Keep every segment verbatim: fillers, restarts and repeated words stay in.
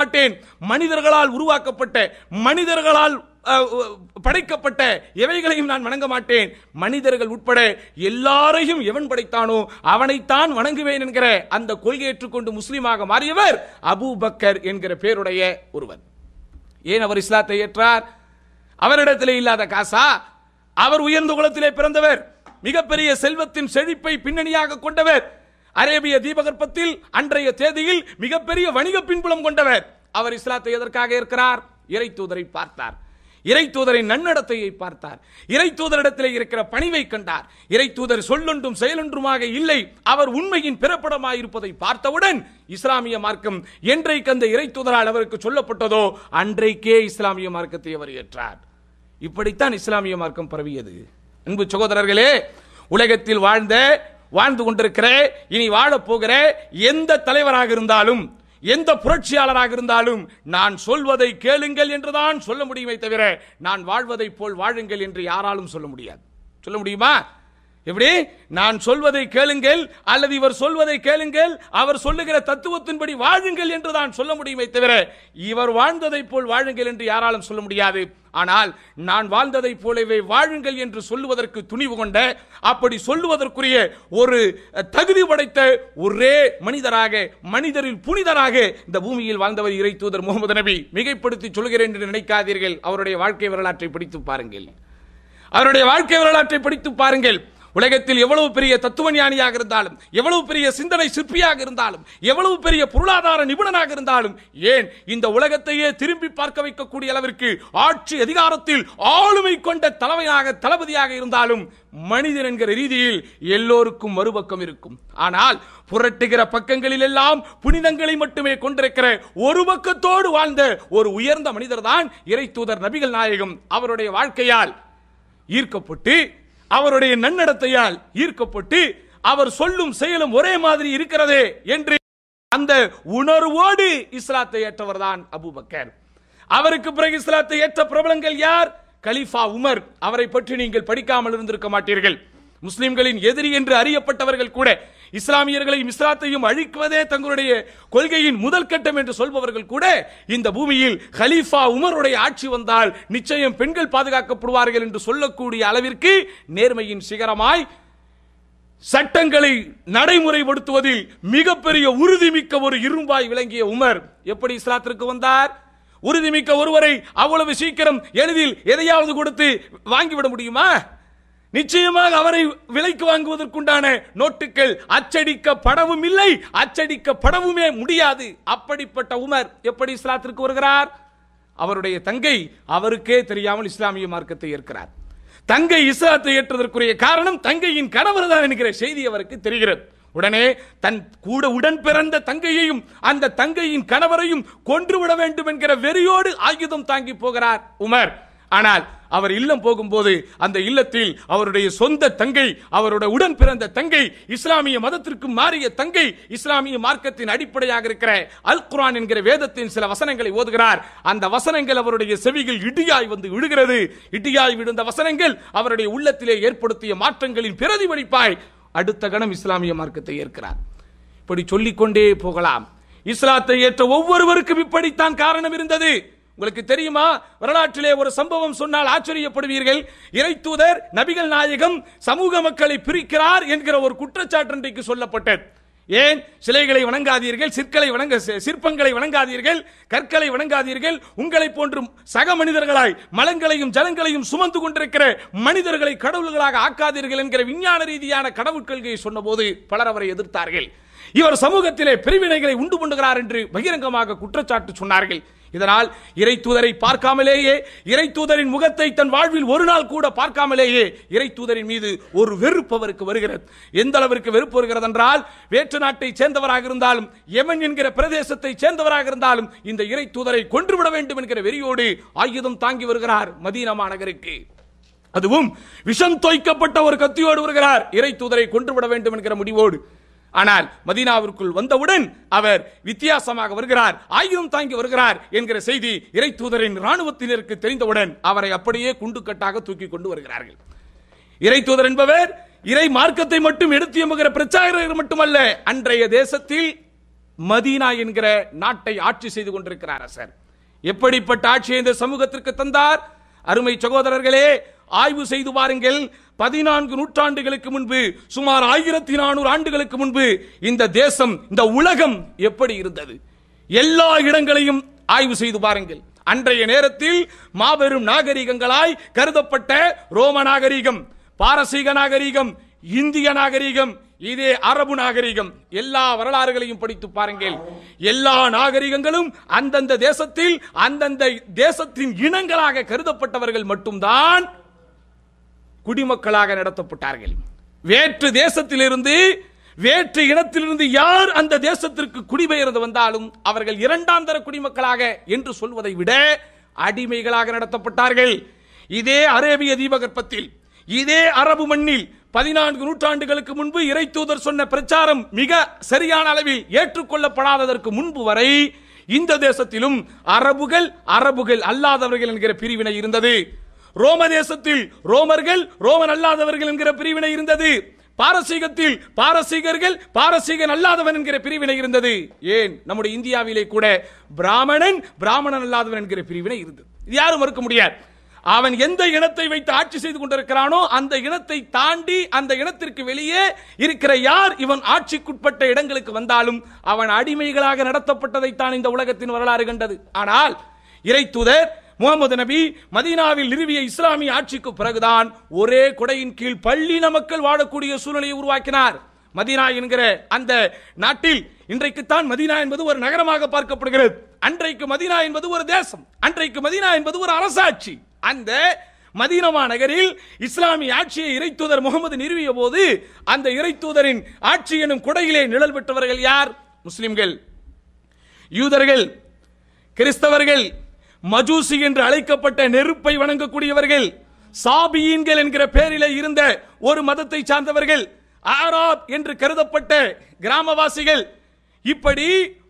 மாட்டேன். மனிதர்களால் உருவாக்கப்பட்ட, மனிதர்களால் படைக்கப்பட்ட எவைகளையும் நான் வணங்க மாட்டேன். மனிதர்கள் உட்பட எல்லாரையும் எவன் படைத்தானோ அவனைத்தான் வணங்குவேன் என்கிற அந்த கொள்கை ஏற்றுக்கொண்டு முஸ்லீமாக மாறியவர் அபூபக்கர் என்கிற பேருடைய ஒருவர். ஏன் அவர் இஸ்லாத்தை ஏற்றார்? அவரிடத்திலே இல்லாத காசா? அவர் உயர்ந்த குலத்திலே பிறந்தவர், மிகப்பெரிய செல்வத்தின் செழிப்பை பின்னணியாக கொண்டவர், அரேபிய தீபகற்பத்தில் அன்றைய தேதியில் மிகப்பெரிய வணிக பின்புலம் கொண்டவர். அவர் இஸ்லாத்தை எதற்காக ஏற்கிறார்? இறை தூதரை பார்த்தார், இறை தூதரின் நன்னடத்தையை பார்த்தார், இறை தூதரிடத்தில் இருக்கிற பணிவை கண்டார். இறை தூதர் சொல்லொன்றும் செயலொன்றுமாக இல்லை, அவர் உண்மையின் பிறப்படமாக இருப்பதை பார்த்தவுடன் இஸ்லாமிய மார்க்கம் என்றைக்கு அந்த இறை தூதரால் அவருக்கு சொல்லப்பட்டதோ அன்றைக்கே இஸ்லாமிய மார்க்கத்தை அவர் ஏற்றார். இப்படித்தான் இஸ்லாமிய மார்க்கம் பரவியது. அன்பு சகோதரர்களே, உலகத்தில் வாழ்ந்த வாழ்ந்து கொண்டிருக்கிற இனி வாழப் போகிற எந்த தலைவராக இருந்தாலும், எந்த புரட்சியாளராக இருந்தாலும் நான் சொல்வதை கேளுங்கள் என்றுதான் சொல்ல முடியுமே தவிர நான் வாழ்வதை போல் வாழுங்கள் என்று யாராலும் சொல்ல முடியாது. சொல்ல முடியுமா? எப்படி? நான் சொல்வதை கேளுங்கள் அல்லது இவர் சொல்வதை கேளுங்கள், அவர் சொல்லுகிற தத்துவத்தின்படி வாழுங்கள் என்று தான் சொல்ல முடியுமே தவிர இவர் வாழ்ந்ததை போல் வாழுங்கள் என்று யாராலும் சொல்ல முடியாது. ஆனால் நான் வாழ்ந்ததை போலவே வாழுங்கள் என்று சொல்லுவதற்கு துணிவு கொண்ட, அப்படி சொல்லுவதற்குரிய ஒரு தகுதி படைத்த ஒரே மனிதராக, மனிதரில் புனிதராக இந்த பூமியில் வாழ்ந்தவர் இறை தூதர் முகமது நபி. மிகைப்படுத்தி சொல்கிறேன் என்று நினைக்காதீர்கள். அவருடைய வாழ்க்கை வரலாற்றை படித்து பாருங்கள், அவருடைய வாழ்க்கை வரலாற்றை படித்து பாருங்கள். உலகத்தில் எவ்வளவு பெரிய தத்துவ ஞானியாக இருந்தாலும், எவ்வளவு பெரிய சிந்தனை சிற்பியாக இருந்தாலும், எவ்வளவு பெரிய பொருளாதார நிபுணனாக இருந்தாலும், ஏன் இந்த உலகத்தையே திரும்பி பார்க்க வைக்கக்கூடிய அளவிற்கு ஆட்சி அதிகாரத்தில் ஆளுமை கொண்ட தலைமையாக தளபதியாக இருந்தாலும் மனிதன் என்கிற ரீதியில் எல்லோருக்கும் மறுபக்கம் இருக்கும். ஆனால் புரட்டுகிற பக்கங்களில் எல்லாம் புனிதங்களை மட்டுமே கொண்டிருக்கிற ஒரு பக்கத்தோடு வாழ்ந்த ஒரு உயர்ந்த மனிதர் தான் இறை தூதர் நபிகள் நாயகம். அவருடைய வாழ்க்கையால் ஈர்க்கப்பட்டு, அவருடைய நன்னடத்தையால் ஈர்க்கப்பட்டு, அவர் சொல்லும் செயலும் ஒரே மாதிரி இருக்கிறதே என்று அந்த உணர்வோடு இஸ்லாத்தை ஏற்றவர் தான் அபூபக்கர். அவருக்கு பிறகு இஸ்லாத்தை ஏற்ற பிரபலங்கள் யார்? கலீஃபா உமர். அவரை பற்றி நீங்கள் படிக்காமல் இருந்திருக்க மாட்டீர்கள். முஸ்லிம்களின் எதிரி என்று அறியப்பட்டவர்கள் கூட, இஸ்லாமியர்களையும் இஸ்லாத்தையும் அழிக்குவதே தங்களுடைய கொள்கையின் முதல் கட்டம் என்று சொல்பவர்கள் கூட இந்த பூமியில் கலீஃபா உமருடைய ஆட்சி வந்தால் நிச்சயம் பெண்கள் பாதுகாக்கப்படுவார்கள் என்று சொல்லக்கூடிய அளவிற்கு நேர்மையின் சிகரமாய் சட்டங்களை நடைமுறைப்படுத்துவதில் மிகப்பெரிய உறுதிமிக்க ஒரு இரும்பாய் விளங்கிய உமர் எப்படி இஸ்லாத்திற்கு வந்தார்? உறுதிமிக்க ஒருவரை அவ்வளவு சீக்கிரம் எளிதில் எதையாவது கொடுத்து வாங்கிவிட முடியுமா? நிச்சயமாக அவரை விலைக்கு வாங்குவதற்குண்டான நோட்டுகள் அச்சடிக்கப்படவும் இல்லை, அச்சடிக்கப்படவுமே முடியாது. அப்படிப்பட்ட உமர் எப்படி இஸ்லாத்திற்கு வருகிறார்? அவருடைய தங்கை அவருக்கே தெரியாமல் இஸ்லாமிய மார்க்கத்தை ஏற்கிறார். தங்கை இஸ்லாத்தை ஏற்றதற்குரிய காரணம் தங்கையின் கணவர் தான் என்கிற செய்தி அவருக்கு தெரிகிறது. உடனே தன் கூட உடன் பிறந்த தங்கையையும் அந்த தங்கையின் கணவரையும் கொன்றுவிட வேண்டும் என்கிற வெறியோடு ஆயுதம் தாங்கி போகிறார் உமர். ஆனால் அவர் இல்லம் போகும்போது அந்த இல்லத்தில் அவருடைய சொந்த தங்கை, அவருடைய உடன் பிறந்த தங்கை, இஸ்லாமிய மதத்திற்கு மாறிய தங்கை, இஸ்லாமிய மார்க்கத்தின் அடிப்படையாக இருக்கிற அல் குர்ஆன் என்கிற வேதத்தின் சில வசனங்களை ஓதுகிறார். அந்த வசனங்கள் அவருடைய செவிகள் இடியாய் வந்து விழுகிறது. இடியாய் விழுந்த வசனங்கள் அவருடைய உள்ளத்திலே ஏற்படுத்திய மாற்றங்களின் பிரதிபலிப்பாய் அடுத்த கணம் இஸ்லாமிய மார்க்கத்தை ஏற்கிறார். இப்படி சொல்லிக்கொண்டே போகலாம். இஸ்லாத்தை ஏற்ற ஒவ்வொருவருக்கும் இப்படித்தான் காரணம் இருந்தது. உங்களுக்கு தெரியுமா? வரலாற்றிலே ஒரு சம்பவம் சொன்னால் ஆச்சரியப்படுவீர்கள். இறை தூதர் நபிகள் நாயகம் சமூக மக்களை பிரிக்கிறார் என்கிற ஒரு குற்றச்சாட்டு இன்றைக்கு சொல்லப்பட்டது. ஏன் சிலைகளை வணங்காதீர்கள், சிற்களை வணங்க சிற்பங்களை வணங்காதீர்கள், கற்களை வணங்காதீர்கள், உங்களை போன்று சக மனிதர்களாய் மலங்களையும் ஜலங்களையும் சுமந்து கொண்டிருக்கிற மனிதர்களை கடவுள்களாக ஆக்காதீர்கள் என்கிற விஞ்ஞான ரீதியான கடவுள் கொள்கையை சொன்னபோது பலர் அவரை எதிர்த்தார்கள். இவர் சமூகத்திலே பிரிவினைகளை உண்டு பண்ணுகிறார் என்று பகிரங்கமாக குற்றச்சாட்டு சொன்னார்கள். இதனால் இறை தூதரை பார்க்காமலேயே, இறை தூதரின் முகத்தை தன் வாழ்வில் ஒரு நாள் கூட பார்க்காமலேயே இறை தூதரின் மீது ஒரு வெறுப்பு அவருக்கு வருகிறது. எந்த அளவிற்கு வெறுப்பு வருகிறது என்றால், வேற்று நாட்டை சேர்ந்தவராக இருந்தாலும், யமன் என்கிற பிரதேசத்தை சேர்ந்தவராக இருந்தாலும் இந்த இறை தூதரை கொன்றுவிட வேண்டும் என்கிற வெறியோடு ஆயுதம் தாங்கி வருகிறார் மதீனா மாநகருக்கு. அதுவும் விஷம் தோய்க்கப்பட்ட ஒரு கத்தியோடு வருகிறார், இறை தூதரை கொன்றுவிட வேண்டும் என்கிற முடிவோடு. ஆனால் மதீனாவிற்குள் வந்தவுடன் அவர் வித்தியாசமாக வருகிறார், ஆயுதம் தாங்கி வருகிறார் என்கிற செய்தி இறை தூதரின் ராணுவத்தினருக்கு தெரிந்தவுடன் அவரை அப்படியே குண்டுக்கட்டாக தூக்கி கொண்டு வருகிறார்கள். இறை தூதர் என்பவர் இறை மார்க்கத்தை மட்டும் எடுத்து எம்புகிற பிரச்சாரகர் மட்டுமல்ல, அன்றைய தேசத்தில் மதீனா என்கிற நாட்டை ஆட்சி செய்து கொண்டிருக்கிறார் அரசர். எப்படிப்பட்ட ஆட்சியை இந்த சமூகத்திற்கு தந்தார்? அருமை சகோதரர்களே, ஆய்வு செய்து பாருங்கள். பதினான்கு நூற்றாண்டுகளுக்கு முன்பு, சுமார் ஆயிரத்தி நானூறு ஆண்டுகளுக்கு முன்பு இந்த தேசம், இந்த உலகம் எப்படி இருந்தது? எல்லா இடங்களையும் ஆய்வு செய்து பாருங்கள். அன்றைய நேரத்தில் மாபெரும் நாகரிகங்களாய் கருதப்பட்ட ரோம நாகரிகம், பாரசீக நாகரிகம், இந்திய நாகரிகம், இதே அரபு நாகரிகம், எல்லா வரலாறுகளையும் படித்து பாருங்கள். எல்லா நாகரிகங்களும் அந்தந்த தேசத்தில் அந்தந்த தேசத்தின் இனங்களாக கருதப்பட்டவர்கள் மட்டும்தான் குடிமக்களாக நடத்தப்பட்டார்கள். வேற்று தேசத்திலிருந்து, வேற்று இனத்திலிருந்து யார் அந்த தேசத்திற்கு குடிபெயர்ந்து வந்தாலும் அவர்கள் இரண்டாம் தர குடிமக்களாக என்று சொல்வதை விட அடிமைகளாக நடத்தப்பட்டார்கள். இதே அரேபிய தீபகற்பத்தில், இதே அரபு மண்ணில் பதினான்கு நூற்றாண்டுகளுக்கு முன்பு இறை தூதர் சொன்ன பிரச்சாரம் மிக சரியான அளவில் ஏற்றுக்கொள்ளப்படாததற்கு முன்பு வரை இந்த தேசத்திலும் அரபுகள், அரபுகள் அல்லாதவர்கள் என்கிற பிரிவினை இருந்தது. ரோம தேசத்தில் ரோமர்கள், ரோமன் அல்லாதவர்கள் என்கிற பிரிவினை இருந்தது. பாரசீகத்தில் பாரசீகர்கள், பாரசீகன் அல்லாதவன் என்கிற பிரிவினை இருந்தது. ஏன் நம்முடைய இந்தியாவிலே கூட பிராமணன், பிராமணன் அல்லாதவன் என்கிற பிரிவினை இருந்தது. யாரும் மறுக்க முடியாது. அவன் எந்த இனத்தை வைத்து ஆட்சி செய்து கொண்டிருக்கிறானோ அந்த இனத்தை தாண்டி அந்த இனத்திற்கு வெளியே இருக்கிற யார் இவன் ஆட்சிக்குட்பட்ட இடங்களுக்கு வந்தாலும் அவன் அடிமைகளாக நடத்தப்பட்டதைத்தான் இந்த உலகத்தின் வரலாறு கண்டது. ஆனால் இறை தூதர் முகமது நபி மதீனாவில் நிறுவிய இஸ்லாமிய ஆட்சிக்கு பிறகுதான் ஒரே கொடையின் கீழ் பள்ளின மக்கள் வாழக்கூடிய சூழ்நிலையை உருவாக்கினார். மதீனா என்கிற அந்த நாட்டில் இன்றைக்குத்தான் மதீனா என்பது ஒரு நகரமாக பார்க்கப்படுகிறது. அன்றைக்கு மதீனா என்பது ஒரு தேசம், அன்றைக்கு மதீனா என்பது ஒரு அரசாட்சி. அந்த மதீனா நகரில் இஸ்லாமிய ஆட்சியை இறை தூதர் முகமது நிறுவிய போது அந்த இறை தூதரின் ஆட்சி எனும் கொடையிலே நிழல் பெற்றவர்கள் யார்? முஸ்லிம்கள், யூதர்கள், கிறிஸ்தவர்கள், மஜூசி என்று அழைக்கப்பட்ட நெருப்பை வணங்கக்கூடியவர்கள், சாபியீன்கள் என்கிற பெயரிலே இருந்த ஒரு மதத்தை சார்ந்தவர்கள், ஆராப் என்று கருதப்பட்ட கிராமவாசிகள், இப்படி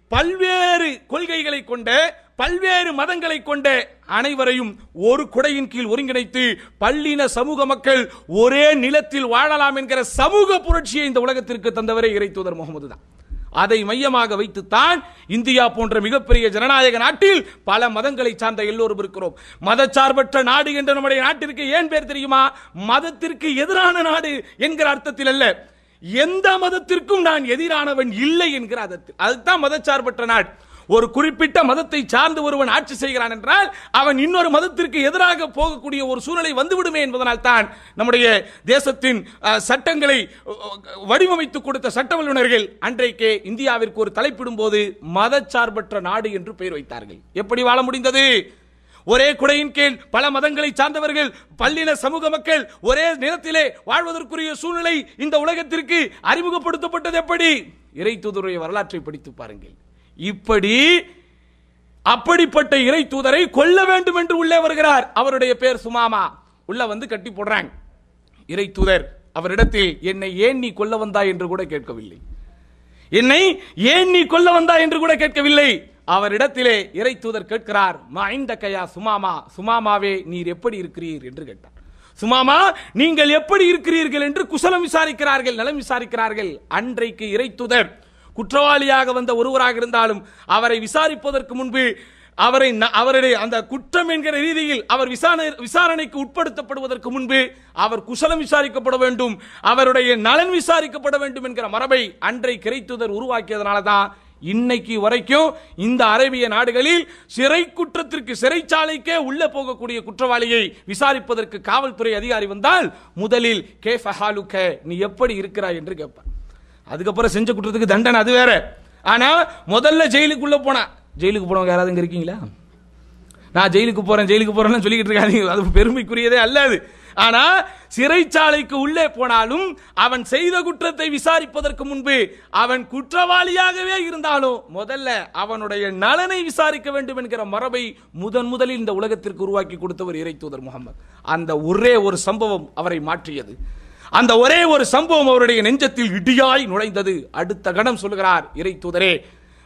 பல்வேறு கொள்கைகளை கொண்ட, பல்வேறு மதங்களை கொண்ட அனைவரையும் ஒரு குடையின் கீழ் ஒருங்கிணைத்து பல்லின சமூக மக்கள் ஒரே நிலத்தில் வாழலாம் என்கிற சமூக புரட்சியை இந்த உலகத்திற்கு தந்தவரே இறை தூதர் முகமது தான். அதை மையமாக வைத்துத்தான் இந்தியா போன்ற மிகப்பெரிய ஜனநாயக நாட்டில் பல மதங்களை சார்ந்த எல்லோரும் இருக்கிறோம். மதச்சார்பற்ற நாடு என்ற நம்முடைய நாட்டிற்கு ஏன் பேர் தெரியுமா? மதத்திற்கு எதிரான நாடு என்கிற அர்த்தத்தில் அல்ல, எந்த மதத்திற்கும் நான் எதிரானவன் இல்லை என்கிற அர்த்தத்தில். அதுதான் மதச்சார்பற்ற நாடு. ஒரு குறிப்பிட்ட மதத்தை சார்ந்து ஒருவன் ஆட்சி செய்கிறான் என்றால் அவன் இன்னொரு மதத்திற்கு எதிராக போகக்கூடிய ஒரு சூழ்நிலை வந்துவிடுமே என்பதனால் தான் நம்முடைய தேசத்தின் சட்டங்களை வடிவமைத்து கொடுத்த சட்ட வல்லுநர்கள் அன்றைக்கே இந்தியாவிற்கு ஒரு தலைப்பிடும் போது மதச்சார்பற்ற நாடு என்று பெயர் வைத்தார்கள். எப்படி வாழ முடிந்தது? ஒரே குடையின் கீழ் பல மதங்களை சார்ந்தவர்கள், பல்லின சமூக மக்கள் ஒரே நிலத்திலே வாழ்வதற்குரிய சூழ்நிலை இந்த உலகத்திற்கு அறிமுகப்படுத்தப்பட்டது எப்படி? இறை தூதருடைய வரலாற்றை படித்து பாருங்கள். இப்படி அப்படிப்பட்ட இறை தூதரை கொல்ல வேண்டும் என்று உள்ளே வருகிறார். அவருடைய பேர் சுமாமா. உள்ள வந்து கட்டி போடுறாங்க. இறை தூதர் அவரிடத்தில் என்னை ஏன் நீ கொல்ல வந்தாய் என்று கூட கேட்கவில்லை. என்னை ஏன் நீ கொல்ல வந்தாய் என்று கூட கேட்கவில்லை. அவரிடத்திலே இறை தூதர் கேட்கிறார், மைந்தகையா சுமாமா, சுமாமாவே நீர் எப்படி இருக்கிறீர் என்று கேட்டார். சுமாமா நீங்கள் எப்படி இருக்கிறீர்கள் என்று குசலம் விசாரிக்கிறார்கள், நலம் விசாரிக்கிறார்கள். அன்றைக்கு இறை தூதர் குற்றவாளியாக வந்த ஒருவராக இருந்தாலும் அவரை விசாரிப்பதற்கு முன்பு அவரை அவருடைய அந்த குற்றம் என்கிற ரீதியில் அவர் விசாரணைக்கு உட்படுத்தப்படுவதற்கு முன்பு அவர் குசலம் விசாரிக்கப்பட வேண்டும், அவருடைய நலன் விசாரிக்கப்பட வேண்டும் என்கிற மரபை அன்றை இறை தூதர் உருவாக்கியதனால தான் இன்னைக்கு வரைக்கும் இந்த அரேபிய நாடுகளில் சிறை குற்றத்திற்கு, சிறைச்சாலைக்கே உள்ள போகக்கூடிய குற்றவாளியை விசாரிப்பதற்கு காவல்துறை அதிகாரி வந்தால் முதலில் கேஃப ஹாலுக, நீ எப்படி இருக்கிறாய் என்று கேட்பார். அதுக்கப்புறம் செஞ்ச குற்றத்துக்கு தண்டனை அது வேற. ஆனா முதல்ல ஜெயிலுக்குள்ள போனா, ஜெயிலுக்கு போனவங்க யாராவது இங்க இருக்கீங்களா? நான் ஜெயிலுக்கு போறேன் ஜெயிலுக்கு போறேன்னு சொல்லிக்கிட்டு இருக்காங்க, அது பெருமைக்குரியதே அல்லது. ஆனா சிறைச்சாலைக்கு உள்ளே போனாலும் அவன் செய்த குற்றத்தை விசாரிப்பதற்கு முன்பு அவன் குற்றவாளியாகவே இருந்தாலும் முதல்ல அவனுடைய நலனை விசாரிக்க வேண்டும் என்கிற மரபை முதன் முதலில் இந்த உலகத்திற்கு உருவாக்கி கொடுத்தவர் இறை தூதர் முகமது. அந்த ஒரே ஒரு சம்பவம் அவரை மாற்றியது. அந்த ஒரே ஒரு சம்பவம் அவருடைய நெஞ்சத்தில் இடியாய் நுழைந்தது. அடுத்த கணம் சொல்கிறார், இறை தூதரே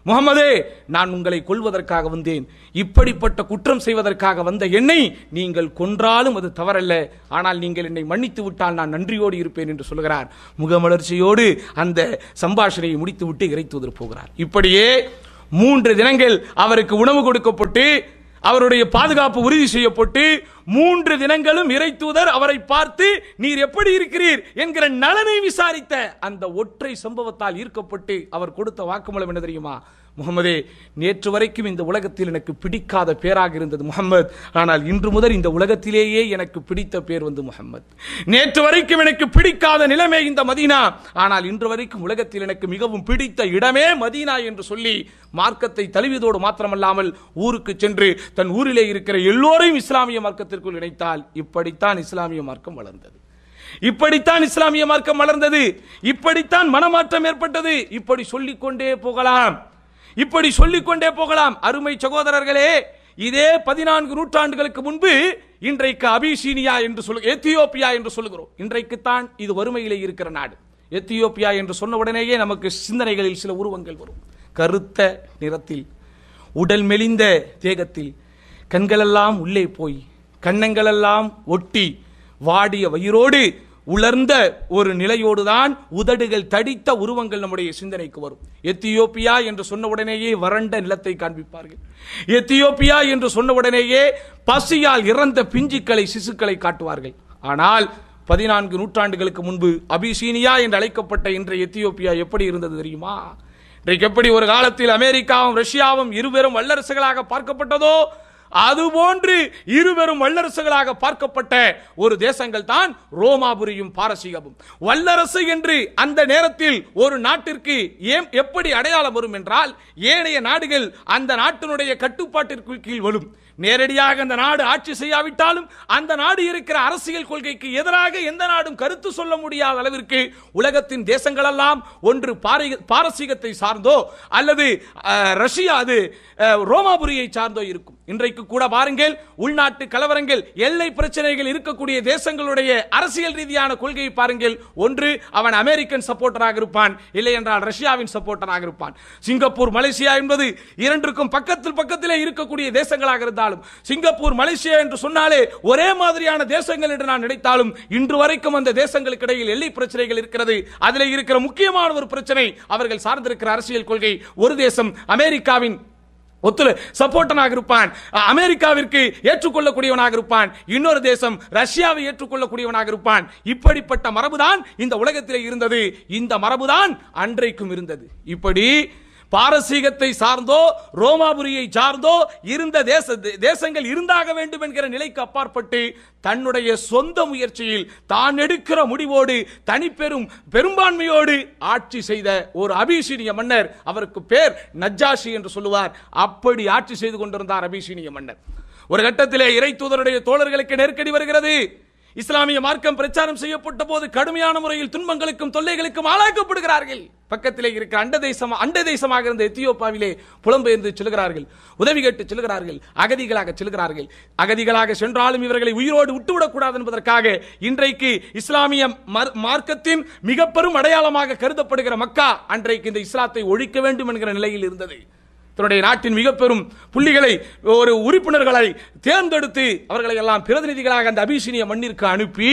முகமதே, நான் உங்களை கொல்வதற்காக வந்தேன். இப்படிப்பட்ட குற்றம் செய்வதற்காக வந்த என்னை நீங்கள் கொன்றாலும் அது தவறல்ல. ஆனால் நீங்கள் என்னை மன்னித்து விட்டால் நான் நன்றியோடு இருப்பேன் என்று சொல்கிறார். முகமலர்ச்சியோடு அந்த சம்பாஷணையை முடித்துவிட்டு இறை தூதர் போகிறார். இப்படியே மூன்று தினங்கள் அவருக்கு உணவு கொடுக்கப்பட்டு அவருடைய பாதுகாப்பு உறுதி செய்யப்பட்டு மூன்று தினங்களும் இறை தூதர் அவரை பார்த்து நீர் எப்படி இருக்கிறீர் என்கிற நலனை விசாரித்த அந்த ஒற்றை சம்பவத்தால் ஈர்க்கப்பட்டு அவர் கொடுத்த வாக்குமூலம் என்ன தெரியுமா? முகமதே, நேற்று வரைக்கும் இந்த உலகத்தில் எனக்கு பிடிக்காத பேராக இருந்தது முகமது, ஆனால் இன்று முதல் இந்த உலகத்திலேயே எனக்கு பிடித்த பேர் வந்து முகமது. நேற்று வரைக்கும் எனக்கு பிடிக்காத நிலைமை இந்த மதீனா, ஆனால் இன்று வரைக்கும் உலகத்தில் எனக்கு மிகவும் பிடித்த இடமே மதீனா என்று சொல்லி மார்க்கத்தை தழுவியதோடு மாத்திரமல்லாமல் ஊருக்கு சென்று தன் ஊரிலே இருக்கிற எல்லோரையும் இஸ்லாமிய மார்க்கத்திற்குள் இணைத்தால் இப்படித்தான் இஸ்லாமிய மார்க்கம் வளர்ந்தது. இப்படித்தான் இஸ்லாமிய மார்க்கம் வளர்ந்தது. இப்படித்தான் மனமாற்றம் ஏற்பட்டது. இப்படி சொல்லிக்கொண்டே போகலாம், இப்படி சொல்லிக்கொண்டே போகலாம். அருமை சகோதரர்களே, இதே பதினான்கு நூற்றாண்டுகளுக்கு முன்பு இன்றைக்கு அபிசீனியா என்று சொல்ல எத்தியோப்பியா என்று சொல்லுகிறோம். இன்றைக்குத்தான் இது வறுமையிலே இருக்கிற நாடு. எத்தியோப்பியா என்று சொன்ன உடனேயே நமக்கு சிந்தனைகளில் சில உருவங்கள் வரும். கருத்த நிறத்தில், உடல் மெலிந்த தேகத்தில், கண்களெல்லாம் உள்ளே போய் கன்னங்களெல்லாம் ஒட்டி வாடிய வயிறோடு உலர்ந்த ஒரு நிலையோடுதான் உதடுகள் தடித்த உருவங்கள் நம்முடைய சிந்தனைக்கு வரும். எத்தியோப்பியா என்று சொன்ன உடனேயே வறண்ட நிலத்தை காண்பிப்பார்கள். எத்தியோப்பியா என்று சொன்ன உடனேயே பசியால் இறந்த பிஞ்சுக்களை சிசுக்களை காட்டுவார்கள். ஆனால் பதினான்கு நூற்றாண்டுகளுக்கு முன்பு அபிசீனியா என்று அழைக்கப்பட்ட இன்றைய எத்தியோப்பியா எப்படி இருந்தது தெரியுமா? இன்றைக்கு எப்படி ஒரு காலத்தில் அமெரிக்காவும் ரஷ்யாவும் இருவரும் வல்லரசுகளாக பார்க்கப்பட்டதோ அதுபோன்று இருவரும் வல்லரசுகளாக பார்க்கப்பட்ட ஒரு தேசங்கள் தான் ரோமாபுரியும் பாரசீகமும். வல்லரசு என்று அந்த நேரத்தில் ஒரு நாட்டிற்கு ஏன் எப்படி அடையாளம் வரும் என்றால், ஏனைய நாடுகள் அந்த நாட்டினுடைய கட்டுப்பாட்டிற்கு கீழ் வரும். நேரடியாக அந்த நாடு ஆட்சி செய்யாவிட்டாலும் அந்த நாடு இருக்கிற அரசியல் கொள்கைக்கு எதிராக எந்த நாடும் கருத்து சொல்ல முடியாத அளவிற்கு உலகத்தின் தேசங்கள் எல்லாம் ஒன்று பாரசீகத்தை சார்ந்தோ அல்லது ரஷ்யா அது ரோமாபுரியை சார்ந்தோ இருக்கும். இன்றைக்கு கூட பாருங்கள், உள்நாட்டு கலவரங்கள், எல்லை பிரச்சனைகள் இருக்கக்கூடிய தேசங்களுடைய அரசியல் ரீதியான கொள்கையை பாருங்கள். ஒன்று அவன் அமெரிக்கன் சப்போர்ட்டராக இருப்பான், இல்லை என்றால் ரஷ்யாவின் சப்போர்ட்டராக இருப்பான். சிங்கப்பூர், மலேசியா என்பது இரண்டிற்கும் பக்கத்தில் பக்கத்திலே இருக்கக்கூடிய தேசங்களாக இருந்தாலும், சிங்கப்பூர் மலேசியா என்று சொன்னாலே ஒரே மாதிரியான தேசங்கள் என்று நான் நினைத்தாலும் இன்று வரைக்கும் அந்த தேசங்களுக்கு இடையில் எல்லை பிரச்சனைகள் இருக்கிறது. அதில் இருக்கிற முக்கியமான ஒரு பிரச்சனை அவர்கள் சார்ந்திருக்கிற அரசியல் கொள்கை. ஒரு தேசம் அமெரிக்காவின் ஒத்துல சப்போர்ட்டனாக இருப்பான், அமெரிக்காவிற்கு ஏற்றுக்கொள்ளக்கூடியவனாக இருப்பான். இன்னொரு தேசம் ரஷ்யாவை ஏற்றுக்கொள்ளக்கூடியவனாக இருப்பான். இப்படிப்பட்ட மரபுதான் இந்த உலகத்திலே இருந்தது. இந்த மரபுதான் அன்றைக்கும் இருந்தது. இப்படி பாரசீகத்தை சார்ந்தோ ரோமாபுரியை சார்ந்தோ இருந்த தேச தேசங்கள் இருந்தாக வேண்டும் என்கிற நிலைக்கு அப்பாற்பட்டு தன்னுடைய சொந்த முயற்சியில் தான் எடுக்கிற முடிவோடு தனிப்பெரும் பெரும்பான்மையோடு ஆட்சி செய்த ஒரு அபிசீனிய மன்னர், அவருக்கு பேர் நஜ்ஜாஷி என்று சொல்லுவார். அப்படி ஆட்சி செய்து கொண்டிருந்தார் அபிசீனிய மன்னர். ஒரு கட்டத்திலே இறை தூதருடைய தோழர்களுக்கு நெருக்கடி வருகிறது. இஸ்லாமிய மார்க்கம் பிரச்சாரம் செய்யப்பட்ட போது கடுமையான முறையில் துன்பங்களுக்கும் தொல்லைகளுக்கும் ஆளாக்கப்படுகிறார்கள். பக்கத்திலே இருக்கிற அண்ட தேசம் அண்ட தேசமாக இருந்த எத்தியோப்பியாவிலே புலம்பெயர்ந்து செல்கிறார்கள், உதவி கேட்டு செல்கிறார்கள், அகதிகளாக செல்கிறார்கள். அகதிகளாக சென்றாலும் இவர்களை உயிரோடு விட்டுவிடக்கூடாது என்பதற்காக இன்றைக்கு இஸ்லாமிய மார்க்கத்தின் மிக பெரும் அடையாளமாக கருதப்படுகிற மக்கா அன்றைக்கு இந்த இஸ்லாத்தை ஒழிக்க வேண்டும் என்கிற நிலையில் இருந்தது. தன்னுடைய நாட்டின் மிக பெரும் புள்ளிகளை ஒரு உறுப்பினர்களை தேர்ந்தெடுத்து அவர்களை எல்லாம் பிரதிநிதிகளாக அந்த அபிசீனிய மண்ணிற்கு அனுப்பி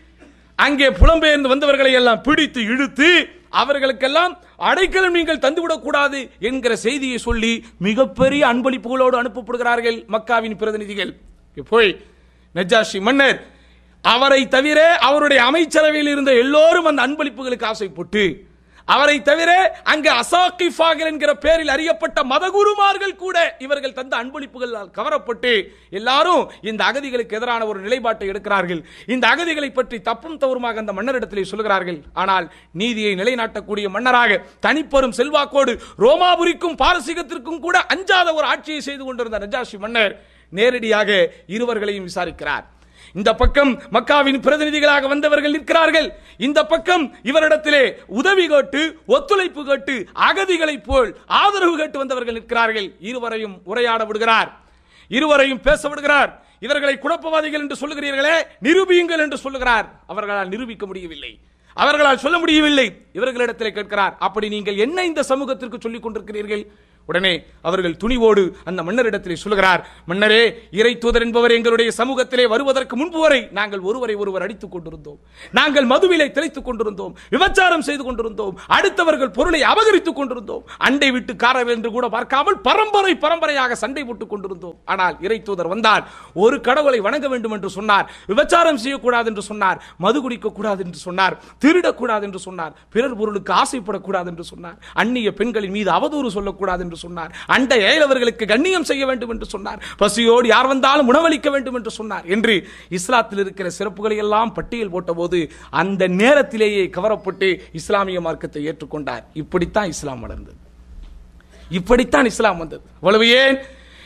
அங்கே புலம்பெயர்ந்து வந்தவர்களை எல்லாம் பிடித்து இழுத்து அவர்களுக்கெல்லாம் அடைக்கலம் நீங்கள் தந்துவிடக் கூடாது என்கிற செய்தியை சொல்லி மிகப்பெரிய அன்பளிப்புகளோடு அனுப்பப்படுகிறார்கள் மக்காவின் பிரதிநிதிகள். போய் நஜ்ஜாஷி மன்னர், அவரை தவிர அவருடைய அமைச்சரவையில் இருந்த எல்லோரும் அந்த அன்பளிப்புகளுக்கு ஆசைப்பட்டு, அவரை தவிர அங்கு அசாகிஃபார்கள் என்கிற பெயரில் அறியப்பட்ட மதகுருமார்கள் கூட இவர்கள் தந்த அன்பளிப்புகள் கவரப்பட்டு எல்லாரும் இந்த அகதிகளுக்கு எதிரான ஒரு நிலைப்பாட்டை எடுக்கிறார்கள். இந்த அகதிகளை பற்றி தப்பும் தவறுமாக அந்த மன்னரிடத்திலே சொல்கிறார்கள். ஆனால் நீதியை நிலைநாட்டக்கூடிய மன்னராக தனிப்பெரும் செல்வாக்கோடு ரோமாபுரிக்கும் பாரசீகத்திற்கும் கூட அஞ்சாத ஒரு ஆட்சியை செய்து கொண்டிருந்த நஜ்ஜாஷி மன்னர் நேரடியாக இருவர்களையும் விசாரிக்கிறார். இந்த பக்கம் மக்காவின் பிரதிநிதிகளாக வந்தவர்கள் இருக்கிறார்கள், இந்த பக்கம் இவரிடத்திலே உதவி கேட்டு ஒத்துழைப்பு கேட்டு அகதிகளை போல் ஆதரவு கேட்டு வந்தவர்கள் இருக்கிறார்கள். இருவரையும் உரையாட விடுகிறார், இருவரையும் பேச விடுகிறார். இவர்களை குழப்பவாதிகள் என்று சொல்லுகிறீர்களே, நிரூபியுங்கள் என்று சொல்லுகிறார். அவர்களால் நிரூபிக்க முடியவில்லை, அவர்களால் சொல்ல முடியவில்லை. இவர்களிடத்திலே கேட்கிறார், அப்படி நீங்கள் என்ன இந்த சமூகத்திற்கு சொல்லிக் கொண்டிருக்கிறீர்கள்? உடனே அவர்கள் துணிவோடு அந்த மன்னரிடத்திலே சொல்கிறார், மன்னரே, இறை தூதர் என்பவர் எங்களுடைய சமூகத்திலே வருவதற்கு முன்பு வரை நாங்கள் ஒருவரை ஒருவர் அடித்துக் கொண்டிருந்தோம், நாங்கள் மதுவிலை திளைத்துக் கொண்டிருந்தோம், விபச்சாரம் செய்து கொண்டிருந்தோம், அடுத்தவர்கள் பொருளை அபகரித்துக் கொண்டிருந்தோம், அண்டை வீட்டுக்காரர் என்று கூட பார்க்காமல் பரம்பரை பரம்பரையாக சண்டை போட்டுக் கொண்டிருந்தோம். ஆனால் இறை தூதர் வந்தால் ஒரு கடவுளை வணங்க வேண்டும் என்று சொன்னார், விபச்சாரம் செய்யக்கூடாது என்று சொன்னார், மது குடிக்க கூடாது என்று சொன்னார், திருடக்கூடாது என்று சொன்னார், பிறர் பொருளுக்கு ஆசைப்படக்கூடாது என்று சொன்னார், அந்நிய பெண்களின் மீது அவதூறு சொல்லக்கூடாது என்று சொன்னார், அண்டை அயலவர்களுக்கு கண்ணியம் செய்ய வேண்டும் என்று சொன்னார், பசியோடு யார் வந்தாலும் உணவளிக்க வேண்டும் என்று சொன்னார் என்று இஸ்லாத்தில் இருக்கிற சிறப்புகளை எல்லாம் பட்டியல் போட்டபோது அந்த நேரத்திலேயே கவரப்பட்டு இஸ்லாமிய மார்க்கத்தை ஏற்றுக்கொண்டார். இப்படித்தான் இஸ்லாம் வளர்ந்தது, இப்படித்தான் இஸ்லாம் வந்தது. அவ்வளவு ஏன்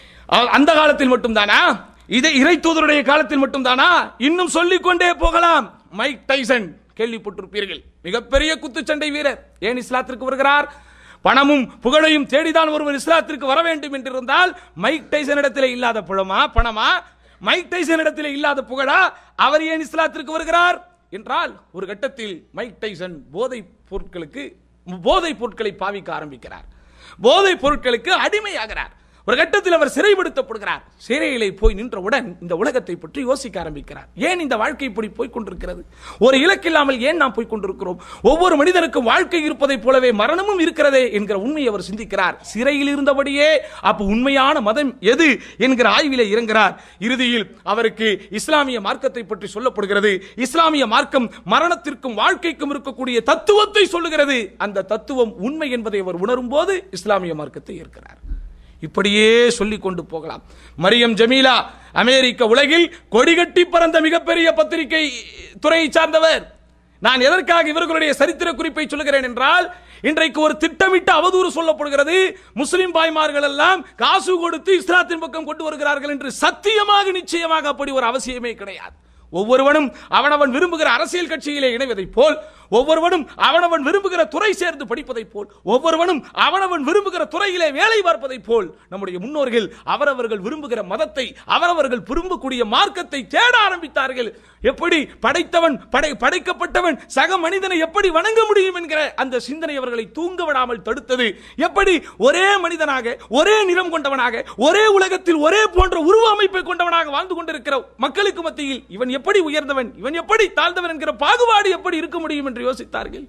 அந்த காலத்தில் மட்டும்தானா? இதை இறை தூதருடைய காலத்தில் மட்டும்தானா? இன்னும் சொல்லிக்கொண்டே போகலாம். மைக் டைசன் கேள்விப்பட்டிருப்பீர்கள், மிகப்பெரிய குத்துச்சண்டை வீரர். ஏன் இஸ்லாத்திற்கு வருகிறார்? பணமும் புகழையும் தேடிதான் ஒருவர் இஸ்லாத்திற்கு வர வேண்டும் என்றிருந்தால் மைக் டைசன் இடத்திலே இல்லாத பணமா பணமா மைக் டைசன் இடத்திலே இல்லாத புகழா? அவர் ஏன் இஸ்லாத்திற்கு வருகிறார் என்றால், ஒரு கட்டத்தில் மைக் டைசன் போதை பொருட்களுக்கு போதை பொருட்களை பாவிக்க ஆரம்பிக்கிறார், போதை பொருட்களுக்கு அடிமையாகிறார். ஒரு கட்டத்தில் அவர் சிறைப்படுத்தப்படுகிறார். சிறையிலே போய் நின்றவுடன் இந்த உலகத்தை பற்றி யோசிக்க ஆரம்பிக்கிறார். ஏன் இந்த வாழ்க்கை இப்படி போய் கொண்டிருக்கிறது? ஒரு இலக்கில்லாமல் ஏன் நாம் போய் கொண்டிருக்கிறோம்? ஒவ்வொரு மனிதனுக்கும் வாழ்க்கை இருப்பதை போலவே மரணமும் இருக்கிறதே என்கிற உண்மையை அவர் சிந்திக்கிறார். சிறையில் இருந்தபடியே அப்ப உண்மையான மதம் எது என்கிற ஆய்விலே இறங்குகிறார். இறுதியில் அவருக்கு இஸ்லாமிய மார்க்கத்தை பற்றி சொல்லப்படுகிறது. இஸ்லாமிய மார்க்கம் மரணத்திற்கும் வாழ்க்கைக்கும் இருக்கக்கூடிய தத்துவத்தை சொல்லுகிறது. அந்த தத்துவம் உண்மை என்பதை அவர் உணரும் போது இஸ்லாமிய மார்க்கத்தை ஏற்கிறார். இப்படியே சொல்லிக் கொண்டு போகலாம். மரியம் ஜமீலா அமெரிக்க உலகில் கொடிகட்டி பறந்த மிகப்பெரிய பத்திரிகை துறையை சார்ந்தவர். நான் எதற்காக இவர்களுடைய சரித்திர குறிப்பை சொல்லுகிறேன் என்றால், இன்றைக்கு ஒரு திட்டமிட்ட அவதூறு சொல்லப்படுகிறது. முஸ்லிம் பாய்மார்கள் எல்லாம் காசு கொடுத்து இஸ்லாத்தின் பக்கம் கொண்டு வருகிறார்கள் என்று. சத்தியமாக நிச்சயமாக அப்படி ஒரு அவசியமே கிடையாது. ஒவ்வொருவனும் அவனவன் விரும்புகிற அரசியல் கட்சியிலே இணைவதைப் போல், ஒவ்வொருவனும் அவனவன் விரும்புகிற துறை சேர்ந்து படிப்பதைப் போல், ஒவ்வொருவனும் அவனவன் விரும்புகிற துறையிலே வேலை பார்ப்பதைப் போல் நம்முடைய முன்னோர்கள் அவரவர்கள் விரும்புகிற மதத்தை, அவரவர்கள் விரும்பக்கூடிய மார்க்கத்தை தேட ஆரம்பித்தார்கள். எப்படி படைத்தவன் படை படைக்கப்பட்டவன் சக மனிதனை எப்படி வணங்க முடியும் என்கிற அந்த சிந்தனை அவர்களை தூங்க விடாமல் தடுத்தது. எப்படி ஒரே மனிதனாக, ஒரே நிறம் கொண்டவனாக, ஒரே உலகத்தில் ஒரே போன்ற உருவ அமைப்பை கொண்டவனாக வாழ்ந்து கொண்டிருக்கிற மக்களுக்கு மத்தியில் இவன் எப்படி உயர்ந்தவன், இவன் எப்படி தாழ்ந்தவன் என்கிற பாகுபாடு எப்படி இருக்க முடியும் என்று யோசித்தார்கள்.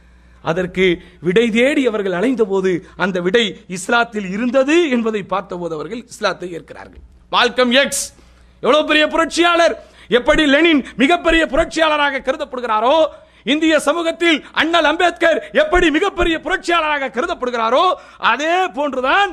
அதற்கு விடை தேடி அவர்கள் அலைந்த போது அந்த விடை இஸ்லாத்தில் இருந்தது என்பதை பார்த்தபோது அவர்கள் இஸ்லாத்தை ஏற்கிறார்கள். மால்கம் எக்ஸ் எவ்வளவு பெரிய புரட்சியாளர், எப்படி லெனின் மிகப்பெரிய புரட்சியாளராக கருதப்படுகிறாரோ, இந்திய சமூகத்தில் அண்ணல் அம்பேத்கர் எப்படி மிகப்பெரிய புரட்சியாளராக கருதப்படுகிறாரோ, அதே போன்றுதான்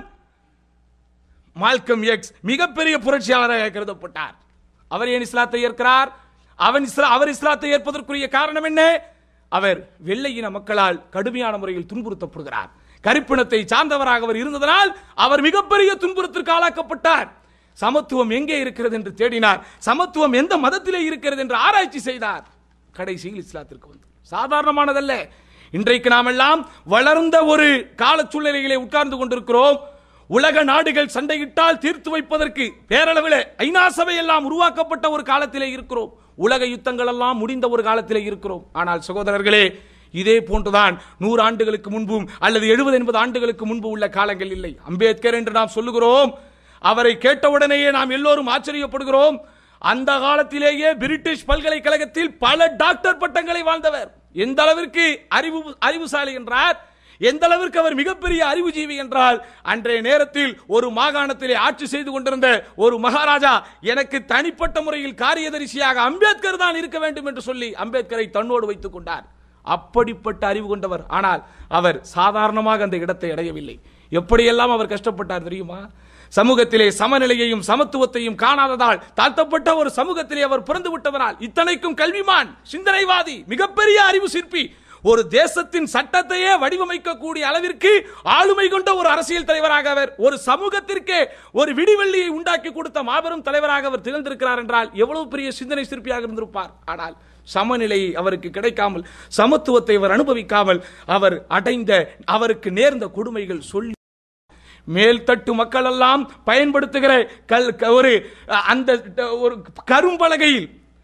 மால்கம் எக்ஸ் மிகப்பெரிய புரட்சியாளராக கருதப்பட்டார். அவர் ஏன் இஸ்லாத்தை ஏற்கிறார்? அவன் அவர் இஸ்லாத்தை ஏற்பதற்குரிய காரணம் என்ன? அவர் வெள்ளை இன மக்களால் கடுமையான முறையில் துன்புறுத்தப்படுகிறார். கருப்பினத்தை சார்ந்தவராக அவர் இருந்ததனால் அவர் மிகப்பெரிய துன்புறுத்திற்கு ஆளாக்கப்பட்டார். சமத்துவம் எங்கே இருக்கிறது என்று தேடினார். சமத்துவம் எந்த மதத்திலே இருக்கிறது என்று ஆராய்ச்சி செய்தார். கடைசியில் இஸ்லாத்திற்கு வந்து சாதாரணமானதல்ல. இன்றைக்கு நாம் எல்லாம் வளர்ந்த ஒரு கால சூழ்நிலையிலே உட்கார்ந்து கொண்டிருக்கிறோம். உலக நாடுகள் சண்டையிட்டால் தீர்த்து வைப்பதற்கு பேரளவில் ஐநா சபை எல்லாம் உருவாக்கப்பட்ட ஒரு காலத்திலே இருக்கிறோம். உலக யுத்தங்கள் எல்லாம் முடிந்த ஒரு காலத்திலே இருக்கிறோம். ஆனால் சகோதரர்களே, இதே போன்றுதான் நூறு ஆண்டுகளுக்கு முன்பும் அல்லது எழுபது எண்பது ஆண்டுகளுக்கு முன்பு உள்ள காலங்கள் இல்லை. அம்பேத்கர் என்று நாம் சொல்லுகிறோம், அவரை கேட்டவுடனேயே நாம் எல்லோரும் ஆச்சரியப்படுகிறோம். அந்த காலத்திலேயே பிரிட்டிஷ் பல்கலைக்கழகத்தில் பல டாக்டர் பட்டங்களை வாழ்ந்தவர். எந்த அளவிற்கு அறிவு அறிவுசாலி என்றார், எந்த அளவிற்கு அவர் மிகப்பெரிய அறிவுஜீவி என்றால், அன்றைய நேரத்தில் ஒரு மாகாணத்திலே ஆட்சி செய்து கொண்டிருந்த ஒரு மகாராஜா எனக்கு தனிப்பட்ட முறையில் காரியதரிசியாக அம்பேத்கர் தான் இருக்க வேண்டும் என்று சொல்லி அம்பேத்கரை தன்னோடு வைத்துக் கொண்டார். அப்படிப்பட்ட அறிவு கொண்டவர். ஆனால் அவர் சாதாரணமாக அந்த இடத்தை அடையவில்லை. எப்படியெல்லாம் அவர் கஷ்டப்பட்டார் தெரியுமா? சமூகத்திலே சமநிலையையும் சமத்துவத்தையும் காணாததால் தாழ்த்தப்பட்ட ஒரு சமூகத்திலே அவர் பிறந்து விட்டதனால், இத்தனைக்கும் கல்விமான், சிந்தனைவாதி, மிகப்பெரிய அறிவு சிற்பி, ஒரு தேசத்தின் சட்டத்தையே வடிவமைக்கக்கூடிய அளவிற்கு ஆளுமை கொண்ட ஒரு அரசியல் தலைவராக அவர், ஒரு சமூகத்திற்கே ஒரு விடிவெள்ளியை உண்டாக்கி கொடுத்த மாபெரும் தலைவராக அவர் திகழ்ந்திருக்கிறார் என்றால் எவ்வளவு பெரிய சிந்தனை சிற்பியாக இருந்திருப்பார். ஆனால் சமநிலை அவருக்கு கிடைக்காமல், சமத்துவத்தை அவர் அனுபவிக்காமல், அவர் அடைந்த அவருக்கு நேர்ந்த கொடுமைகள் சொல்லி மேல்தட்டு மக்கள் எல்லாம் பயன்படுத்துகிற ஒரு அந்த ஒரு கரும்பலகையில்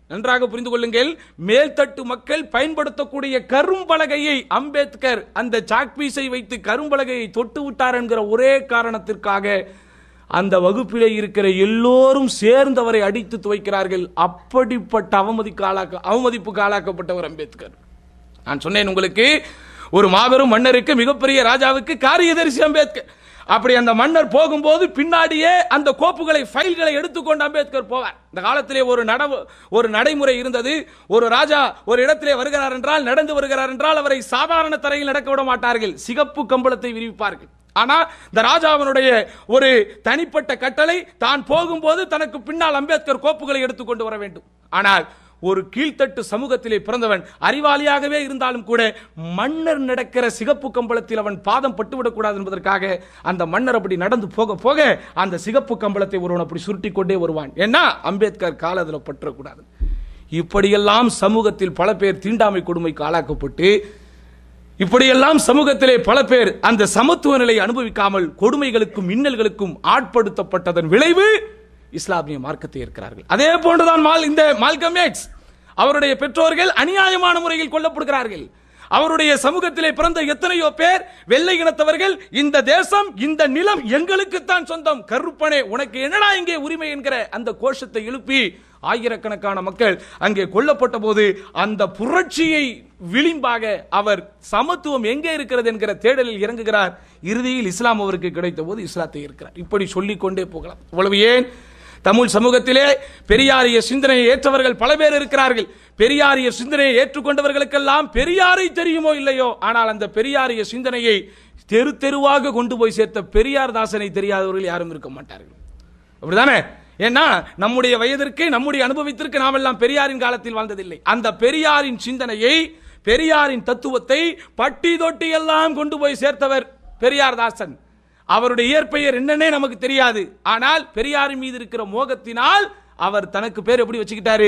நன்றாக புரிந்து கொள்ளுங்கள். மேல்தட்டு மக்கள் பயன்படுத்தக்கூடிய கரும்பலகையை அம்பேத்கர் அந்த சாக்பீஸை வைத்து கரும்பலகையை தொட்டு விட்டார் என்கிற ஒரே காரணத்திற்காக அந்த வகுப்பிலே இருக்கிற எல்லோரும் சேர்ந்தவரை அடித்து துவைக்கிறார்கள். அப்படிப்பட்ட அவமதிக்கு ஆளாக்க அவமதிப்புக்கு ஆளாக்கப்பட்டவர் அம்பேத்கர். நான் சொன்னேன் உங்களுக்கு, ஒரு மாபெரும் மன்னருக்கு, மிகப்பெரிய ராஜாவுக்கு காரியதரிசி அம்பேத்கர். அப்படி அந்த மன்னர் போகும்போது பின்னாடியே அந்த கோப்புகளை, ஃபைல்களை எடுத்துக்கொண்டு அம்பேத்கர் போவார். இந்த காலத்திலே ஒரு நட ஒரு நடைமுறை இருந்தது. ஒரு ராஜா ஒரு இடத்திலே வருகிறார் என்றால், நடந்து வருகிறார் என்றால் அவரை சாதாரண தரையில் நடக்க விட மாட்டார்கள், சிகப்பு கம்பளத்தை விரிவிப்பார்கள். ஆனா இந்த ராஜாவினுடைய ஒரு தனிப்பட்ட கட்டளை, தான் போகும்போது தனக்கு பின்னால் அம்பேத்கர் கோப்புகளை எடுத்துக்கொண்டு வர வேண்டும். ஆனால் ஒரு கீழ்த்தட்டு சமூகத்திலே பிறந்தவன், அறிவாளியாகவே இருந்தாலும் கூட, மன்னர் நடக்கிற சிகப்பு கம்பளத்தில் அவன் பாதம் பட்டுவிடக் கூடாது என்பதற்காக அந்த மன்னர் அப்படி நடந்து போக போக அந்த சிகப்பு கம்பளத்தை ஒருவன் அப்படி சுருட்டி கொண்டே வருவான். ஏன்னா அம்பேத்கர் காலத்தில் பற்றக்கூடாது. இப்படியெல்லாம் சமூகத்தில் பல பேர் தீண்டாமை கொடுமைக்கு ஆளாக்கப்பட்டு, இப்படியெல்லாம் சமூகத்திலே பல பேர் அந்த சமத்துவ நிலையை அனுபவிக்காமல் கொடுமைகளுக்கும் இன்னல்களுக்கும் ஆட்படுத்தப்பட்டதன் விளைவு இஸ்லாமிய மார்க்கத்தை இருக்கிறார்கள். அதே போன்றுதான் இந்த மால்கம் எக்ஸ், அவருடைய பெற்றோர்கள் அநியாயமான முறையில் கொல்லப்படுகிறார்கள். அவருடைய சமூகத்திலே பிறந்த எத்தனையோ பேர் வெள்ளை இனத்தவர்கள், இந்த தேசம், இந்த நிலம் எங்களுக்குத்தான் சொந்தம், கருப்பனே உனக்கு என்னடா இங்கே உரிமை என்கிற அந்த கோஷத்தை எழுப்பி ஆயிரக்கணக்கான மக்கள் அங்கே கொல்லப்பட்ட போது அந்த புரட்சியை விளிம்பாக அவர் சமத்துவம் எங்கே இருக்கிறது என்கிற தேடலில் இறங்குகிறார். இறுதியில் இஸ்லாம் அவருக்கு கிடைத்த போது இஸ்லாத்தை இருக்கிறார். இப்படி சொல்லிக் கொண்டே போகலாம். இவ்வளவு ஏன், தமிழ் சமூகத்திலே பெரியாரிய சிந்தனையை ஏற்றவர்கள் பல பேர் இருக்கிறார்கள். பெரியாரிய சிந்தனையை ஏற்றுக்கொண்டவர்களுக்கெல்லாம் பெரியாரை தெரியுமோ இல்லையோ, ஆனால் அந்த பெரியாரிய சிந்தனையை தெரு தெருவாக கொண்டு போய் சேர்த்த பெரியார் தாசனை தெரியாதவர்கள் யாரும் இருக்க மாட்டார்கள். அப்படிதானே? ஏன்னா நம்முடைய வயதிற்கு, நம்முடைய அனுபவத்திற்கு நாம் எல்லாம் பெரியாரின் காலத்தில் வாழ்ந்ததில்லை. அந்த பெரியாரின் சிந்தனையை, பெரியாரின் தத்துவத்தை பட்டி தொட்டி எல்லாம் கொண்டு போய் சேர்த்தவர் பெரியார் தாசன். அவருடைய இயற்பெயர் என்னன்னே நமக்கு தெரியாது. ஆனால் பெரியாரின் மீது இருக்கிற மோகத்தினால் அவர் தனக்கு பேர் எப்படி வச்சுக்கிட்டாரு?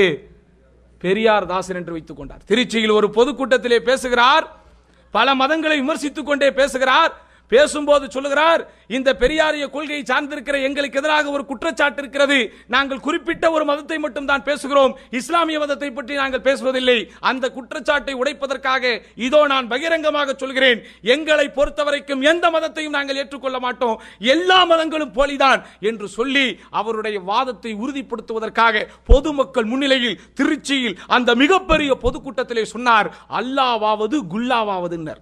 பெரியார் தாசன் என்று வைத்துக் கொண்டார். திருச்சியில் ஒரு பொதுக்கூட்டத்திலே பேசுகிறார். பல மதங்களை விமர்சித்துக் கொண்டே பேசுகிறார். பேசும்போது சொல்லுகிறார், இந்த பெரியாரிய கொள்கையை சார்ந்திருக்கிற எங்களுக்கு எதிராக ஒரு குற்றச்சாட்டு இருக்கிறது. நாங்கள் குறிப்பிட்ட ஒரு மதத்தை மட்டும் தான் பேசுகிறோம், இஸ்லாமிய மதத்தை பற்றி நாங்கள் பேசுவதில்லை. அந்த குற்றச்சாட்டை உடைப்பதற்காக இதோ நான் பகிரங்கமாக சொல்கிறேன், எங்களை பொறுத்தவரைக்கும் எந்த மதத்தையும் நாங்கள் ஏற்றுக்கொள்ள மாட்டோம், எல்லா மதங்களும் போலிதான் என்று சொல்லி அவருடைய வாதத்தை உறுதிப்படுத்துவதற்காக பொதுமக்கள் முன்னிலையில் திருச்சியில் அந்த மிகப்பெரிய பொதுக்கூட்டத்திலே சொன்னார், அல்லாவாவது குல்லாவாவதுன்னர்.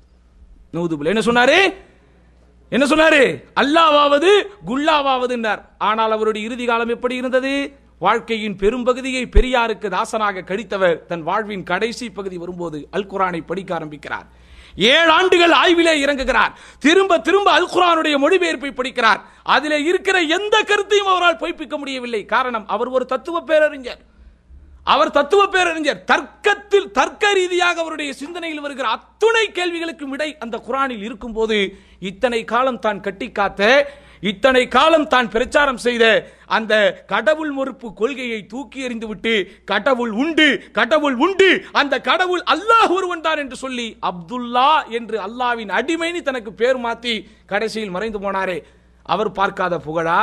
என்ன சொன்னாரு? என்ன சொன்னாரு? அல்லாவாவது குல்லாவாவதுன்னர். ஆனால் அவருடைய இறுதி காலம் எப்படி இருந்தது? வாழ்க்கையின் பெரும்பகுதியை பெரியாருக்கு தாசனாக கழித்தவர் தன் வாழ்வின் கடைசி பகுதி வரும்போது அல் குர்ஆனை படிக்க ஆரம்பிக்கிறார். ஏழு ஆண்டுகள் ஆய்விலே இறங்குகிறார். திரும்ப திரும்ப அல் குர்ஆனுடைய மொழிபெயர்ப்பை படிக்கிறார். அதிலே இருக்கிற எந்த கருத்தையும் அவரால் பொய்ப்பிக்க முடியவில்லை. காரணம், அவர் ஒரு தத்துவ பேரறிஞர். அவர் தத்துவ பேரறிஞர். தர்க்கத்தில், தர்க்க ரீதியாக அவருடைய சிந்தனையில் வருகிற அத்துணை கேள்விகளுக்கு விடை அந்த குர்ஆனில் இருக்கும் போது, இத்தனை காலம் தான் கட்டி காத்த, இத்தனை காலம் தான் பிரச்சாரம் செய்த அந்த கடவுள் மறுப்பு கொள்கையை தூக்கி எறிந்து விட்டு, கடவுள் உண்டு, கடவுள் உண்டு, அந்த கடவுள் அல்லாஹ் ஒருவன் தான் என்று சொல்லி அப்துல்லா என்று அல்லாவின் அடிமைன்னு தனக்கு பேர் மாத்தி கடைசியில் மறைந்து போனாரே, அவர் பார்க்காத புகழா?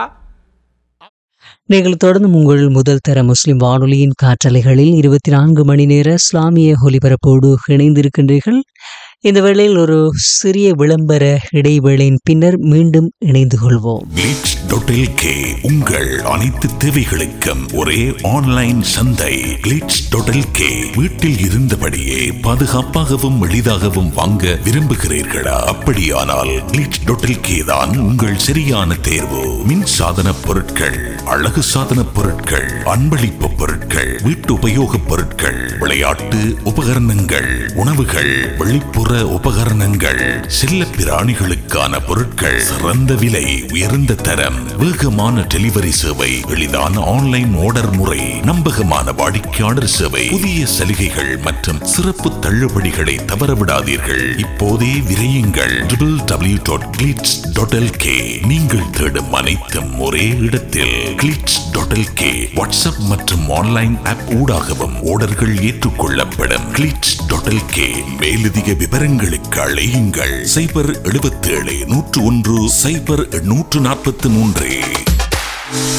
நீங்கள் தொடர்ந்து உங்கள் முதல் தர முஸ்லிம் வானொலியின் காற்றலைகளில் இருபத்தி நான்கு மணி நேர இஸ்லாமிய ஒலிபரப்போடு இணைந்திருக்கின்றீர்கள். இந்த வேளையில் ஒரு சிறிய விளம்பர இடைவேளையின் பின்னர் மீண்டும் இணைந்து கொள்வோம். கிளிட்ஸ் டாட் எல் கே உங்கள் அனைத்து தேவைகளுக்கும் ஒரே ஆன்லைன் சந்தை. கிளிட்ஸ் டாட் எல் கே வீட்டில் இருந்தபடியே பாதுகாப்பாகவும் எளிதாகவும் வாங்க விரும்புகிறீர்களா? அப்படியானால் கிளிட்ஸ் டாட் எல் கே தான் உங்கள் சரியான தேர்வு. மின் சாதன பொருட்கள், அழகு சாதன பொருட்கள், அன்பளிப்பு பொருட்கள், வீட்டு உபயோக பொருட்கள், விளையாட்டு உபகரணங்கள், உணவுகள், வெளிப்புற உபகரணங்கள், செல்ல பிராணிகளுக்கான பொருட்கள், சிறந்த விலை, உயர்ந்த தரம், வேகமான டெலிவரி சேவை, எளிதான ஆன்லைன் ஆர்டர் முறை, நம்பகமான வாடிக்கையாளர் சேவை, புதிய சலுகைகள் மற்றும் சிறப்பு தள்ளுபடிகளை தவறவிடாதீர்கள். இப்போதே விரையுங்கள். W W W dot glitz dot L K. நீங்கள் தேடும் அனைத்தும் ஒரே இடத்தில். Glitz dot L K WhatsApp மற்றும் ஆன்லைன் ஆப் ஊடாகவும் ஆர்டர்கள் ஏற்றுக்கொள்ளப்படும். Glitz dot L K. மேலதிக விவரங்களுக்கு அழையுங்கள் சைபர் எழுபத்தி ஏழு நூற்று ஒன்று சைபர் நூற்று நாற்பத்தி மூன்று.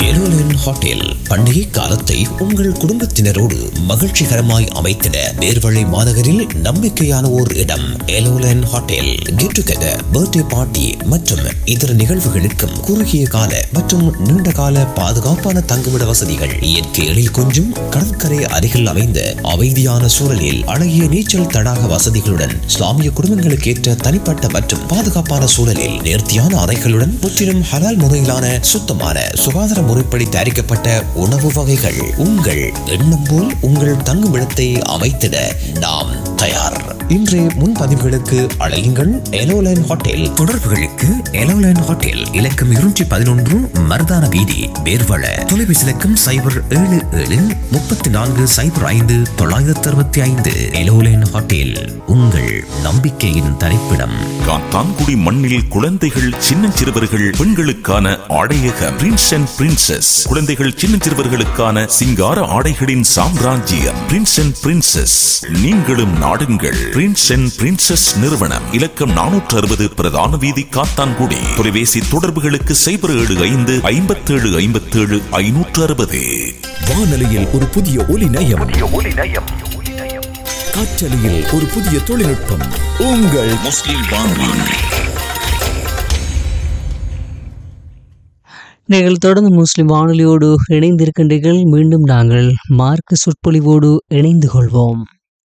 எலோலன் ஹோட்டல் பண்டிகை காலத்தை உங்கள் குடும்பத்தினரோடு மகிழ்ச்சிகரமாய் அமைத்திட நேர்வழி மாநகரில் நம்பிக்கையான ஓர் இடம் எலோலன் hotel. Get together, birthday party மற்றும் இதர நிகழ்வுகளுக்கும் குறுகிய கால மற்றும் நீண்ட கால பாதுகாப்பான தங்குமிட வசதிகள், இயற்கை எழில் கொஞ்சும் கடற்கரை அருகில் அமைந்த அமைதியான சூழலில் அழகிய நீச்சல் தடாக வசதிகளுடன் இஸ்லாமிய குடும்பங்களுக்கு ஏற்ற தனிப்பட்ட மற்றும் பாதுகாப்பான சூழலில் நேர்த்தியான அறைகளுடன் முற்றிலும் ஹலால் முறையிலான சுத்தமான சுகாதார முறைப்படி தயாரிக்கப்பட்ட உணவு வகைகள். உங்கள் எண்ணம் போல் உங்கள் தங்குமிடத்தை அமைத்திட நாம் தயார். இன்றைய முன்பதிவுகளுக்கு அழையுங்கள் எலோலைன் ஹோட்டல். தொடர்புகளுக்கு எலோலைன் ஹோட்டல் இலக்கம் இருநூற்றி பதினொன்று மருதான வீதி, பேர்வள. தொலைபேசி இலக்கம் சைபர் ஏழு ஏழு முப்பத்தி நான்கு சைபர் ஐந்து தொள்ளாயிரத்தி அறுபத்தி ஐந்து. எலோலைன் ஹோட்டல், உங்கள் நம்பிக்கையின் தரிப்பிடம். காத்தான்குடி மண்ணில் குழந்தைகள், சின்னஞ்சிறுவர்கள், பெண்களுக்கான ஆடையகம் பிரின்ஸ் அண்ட் பிரின்சஸ். குழந்தைகள், சின்னஞ்சிறுவர்களுக்கான சிங்கார ஆடைகளின் சாம்ராஜ்யம் பிரின்ஸ் அண்ட் பிரின்சஸ். நீங்களும் நாடுங்கள். பிரின்ஸ் அண்ட் பிரின்சஸ் நிறுவனம், இலக்கம் நானூற்று அறுபது பிரதான வீதி, காத்தான்குடி. தொலைபேசி தொடர்புகளுக்கு சைபர் ஏழு ஐந்து ஐம்பத்தி ஏழு ஐம்பத்தி ஏழு ஐநூற்று அறுபது. வானொலியில் ஒரு புதிய ஒலி நயம், காற்றலையில் ஒரு புதிய தொழில்நுட்பம். உங்கள் முஸ்லிம் வானொலி. நீங்கள் தொடர்ந்து முஸ்லிம் வானொலியோடு இணைந்திருக்கின்றீர்கள். மீண்டும் நாங்கள் மார்க்க சொற்பொழிவோடு இணைந்து கொள்வோம்.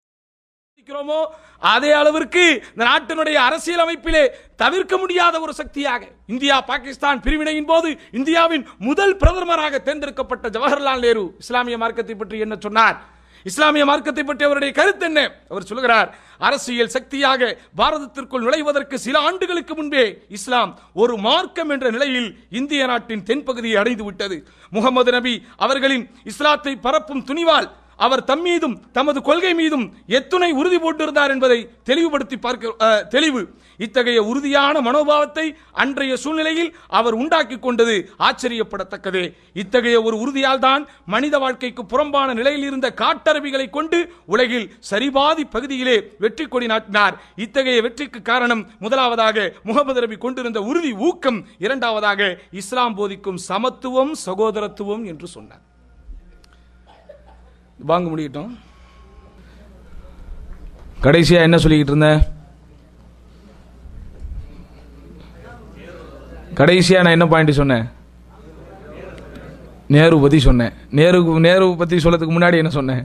அதே அளவிற்கு இந்த நாட்டினுடைய அரசியல் அமைப்பிலே தவிர்க்க முடியாத ஒரு சக்தியாக இந்தியா பாகிஸ்தான் பிரிவினையின் போது இந்தியாவின் முதல் பிரதமராக தேர்ந்தெடுக்கப்பட்ட ஜவஹர்லால் நேரு இஸ்லாமிய மார்க்கத்தை பற்றி என்ன சொன்னார்? இஸ்லாமிய மார்க்கத்தை பற்றி அவருடைய கருத்து என்ன? அவர் சொல்கிறார், அரசியல் சக்தியாக பாரதத்திற்குள் நுழைவதற்கு சில ஆண்டுகளுக்கு முன்பே இஸ்லாம் ஒரு மார்க்கம் என்ற நிலையில் இந்திய நாட்டின் தென்பகுதியை அடைந்து விட்டது. முகமது நபி அவர்களின் இஸ்லாத்தை பரப்பும் துணிவால் அவர் தம் மீதும் தமது கொள்கை மீதும் எத்துணை உறுதி போட்டிருந்தார் என்பதை தெளிவுபடுத்தி பார்க்க தெளிவு. இத்தகைய உறுதியான மனோபாவத்தை அன்றைய சூழ்நிலையில் அவர் உண்டாக்கி கொண்டது ஆச்சரியப்படத்தக்கதே. இத்தகைய ஒரு உறுதியால் தான் மனித வாழ்க்கைக்கு புறம்பான நிலையில் இருந்த காட்டரபிகளை கொண்டு உலகில் சரிபாதி பகுதியிலே வெற்றி கொடி நாட்டினார். இத்தகைய வெற்றிக்கு காரணம் முதலாவதாக முகமது நபி கொண்டிருந்த உறுதி ஊக்கம், இரண்டாவதாக இஸ்லாம் போதிக்கும் சமத்துவம், சகோதரத்துவம் என்று சொன்னார். வாங்க முடியட்டும். கடைசியா என்ன சொல்லிக்கிட்டு இருந்த? கடைசியா நான் என்ன பாயிண்ட் சொன்னேன்? நேரு பத்தி சொன்னேன். நேரு நேரு பத்தி சொல்லதுக்கு முன்னாடி என்ன சொன்னேன்?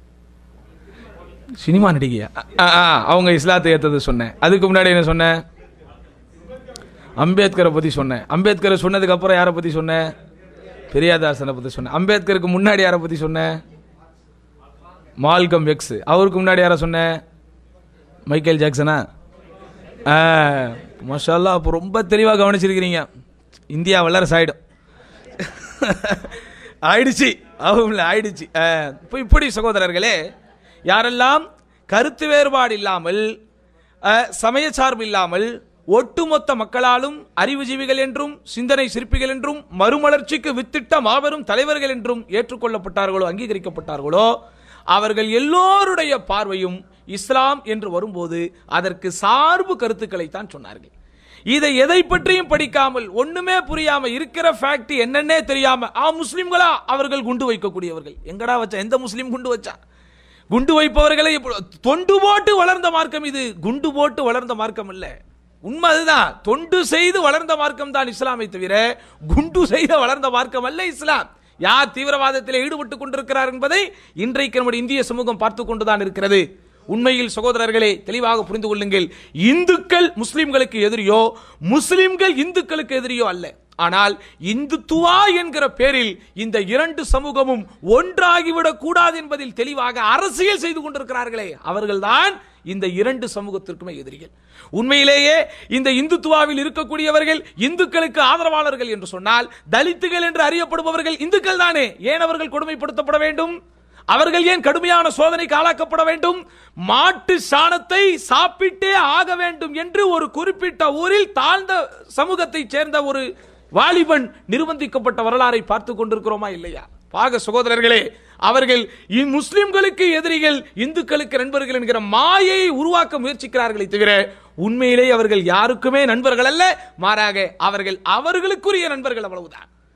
சினிமா நடிகையா அவங்க இஸ்லாத்தை ஏத்தது சொன்னேன். அதுக்கு முன்னாடி என்ன சொன்னேன்? அம்பேத்கரை பத்தி சொன்னேன். அம்பேத்கரை சொன்னதுக்கு அப்புறம் யாரை பத்தி சொன்னேன்? பெரியாதாசனை பத்தி சொன்னேன். அம்பேத்கருக்கு முன்னாடி யாரை பத்தி சொன்னேன்? Malcolm X. அவருக்கு முன்னாடி யாரை சொன்னேன்? மைக்கேல் ஜாக்சனா. மாஷா அல்லாஹ், அப்போ ரொம்ப தெளிவாக கவனிச்சிருக்கிறீங்க. இந்தியா வல்லரசு ஆயிடும் ஆயிடுச்சு அவங்க ஆயிடுச்சு. இப்போ இப்படி சகோதரர்களே, யாரெல்லாம் கருத்து வேறுபாடு இல்லாமல், சமய சார்பு இல்லாமல், ஒட்டுமொத்த மக்களாலும் அறிவுஜீவிகள் என்றும் சிந்தனை சிற்பிகள் என்றும் மறுமலர்ச்சிக்கு வித்திட்ட மாபெரும் தலைவர்கள் என்றும் ஏற்றுக்கொள்ளப்பட்டார்களோ, அங்கீகரிக்கப்பட்டார்களோ, அவர்கள் எல்லோருடைய பார்வையும் இஸ்லாம் என்று வரும்போது அதற்கு சார்பு கருத்துக்களை தான் சொன்னார்கள். இதை எதை பற்றியும் படிக்காமல், ஒண்ணுமே புரியாம, இருக்கிற ஃபேக்ட் என்னன்னே தெரியாம, ஆ முஸ்லிம்களா அவர்கள் குண்டு வைக்கக்கூடியவர்கள். எங்கடா வச்சா? எந்த முஸ்லிம் குண்டு வச்சா? குண்டு வைப்பவர்களை தொண்டு போட்டு வளர்ந்த மார்க்கம் இது. குண்டு போட்டு வளர்ந்த மார்க்கம் இல்ல. உண்மை அதுதான். தொண்டு செய்து வளர்ந்த மார்க்கம் தான் இஸ்லாமை தவிர குண்டு செய்து வளர்ந்த மார்க்கம் அல்ல இஸ்லாம். யார் தீவிரவாதத்தில் ஈடுபட்டுக் கொண்டிருக்கிறார் என்பதை இன்றைக்கு நம்முடைய இந்திய சமூகம் பார்த்துக் கொண்டுதான் இருக்கிறது. உண்மையில் சகோதரர்களே, தெளிவாக புரிந்து கொள்ளுங்கள். இந்துக்கள் முஸ்லிம்களுக்கு எதிரியோ, முஸ்லிம்கள் இந்துக்களுக்கு எதிரியோ அல்ல. ஆனால் இந்துத்துவா என்கிற பேரில் இந்த இரண்டு சமூகமும் ஒன்றாகிவிடக் கூடாது என்பதில் தெளிவாக அரசியல் செய்து கொண்டிருக்கிறார்களே, அவர்கள்தான் இந்த இரண்டு சமூகத்திற்குமே எதிரிகள். உண்மையிலேயே இந்த இந்துத்துவாவில் இருக்கக்கூடியவர்கள் இந்துக்களுக்கு ஆதரவாளர்கள் என்று சொன்னால், தலித்துகள் என்று அறியப்படுபவர்கள் இந்துக்கள் தானே. ஏன் அவர்கள் கொடுமைப்படுத்தப்பட வேண்டும்? அவர்கள் ஏன் கடுமையான சோதனைக்கு ஆளாக்கப்பட வேண்டும்? மாட்டு சாணத்தை சாப்பிட்டே ஆக வேண்டும் என்று ஒரு குறிப்பிட்ட ஊரில் தாழ்ந்த சமூகத்தை சேர்ந்த ஒரு வாலிபன் நிர்பந்திக்கப்பட்ட வரலாறை பார்த்துக் கொண்டிருக்கிறோமா இல்லையா? பாக சகோதரர்களே, அவர்கள் முஸ்லிம்களுக்கு எதிரிகள், இந்துக்களுக்கு நண்பர்கள் என்கிற மாயையை உருவாக்க முயற்சிக்கிறார்களே தவிர உண்மையிலே அவர்கள் யாருக்குமே நண்பர்கள் அல்ல. மாறாக அவர்கள் அவர்களுக்குரிய நண்பர்கள், அவ்வளவுதான்.